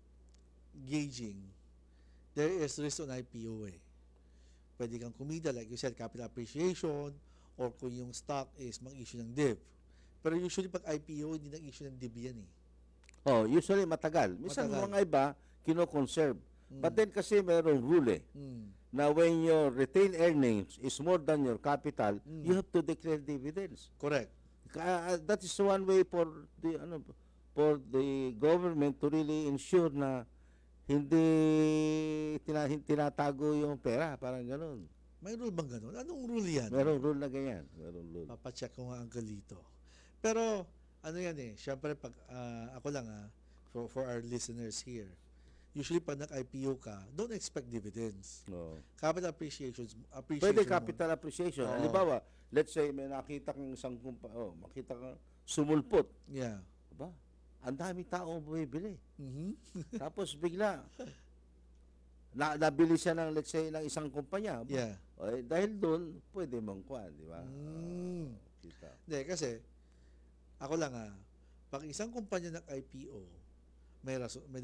gauging, there is risk on I P O eh. Pwede kang kumita like you said, capital appreciation, or kung yung stock is mag-issue ng div. Pero usually pag I P O hindi nag-issue ng div yan eh. Oh, usually matagal. Minsan Matagal. mga iba kino-conserve. But then kasi mayroong rule eh. Mm. Na when your retained earnings is more than your capital, you have to declare dividends. Correct. Kaya, uh, that is one way for the ano for the government to really ensure na hindi tina, hin- tinatago yung pera, parang ganun. May rule bang ganun? Anong rule yan? Merong rule na ganyan. Merong rule. Papacheck ko nga ang galito. Pero, ano yan eh, syempre, pag, ah, ako lang ah, for, for our listeners here, usually pag nag-I P O ka, don't expect dividends. No. Capital appreciations, appreciation Pwede mo. capital appreciation. Oo. Halimbawa, let's say may nakita kang isang kumpa, oh, makita kang sumulpot. Yeah. Aba, ang dami taong bumibili. Mhm. Tapos bigla, na, nabili siya ng, let's say, ng isang kumpanya. Aba, Yeah. o, eh, dahil doon, pwede mong kuhan, di ba? Mm. Kita. Hindi, kasi, ako lang ah, pag isang kumpanya nag-I P O, may rason, may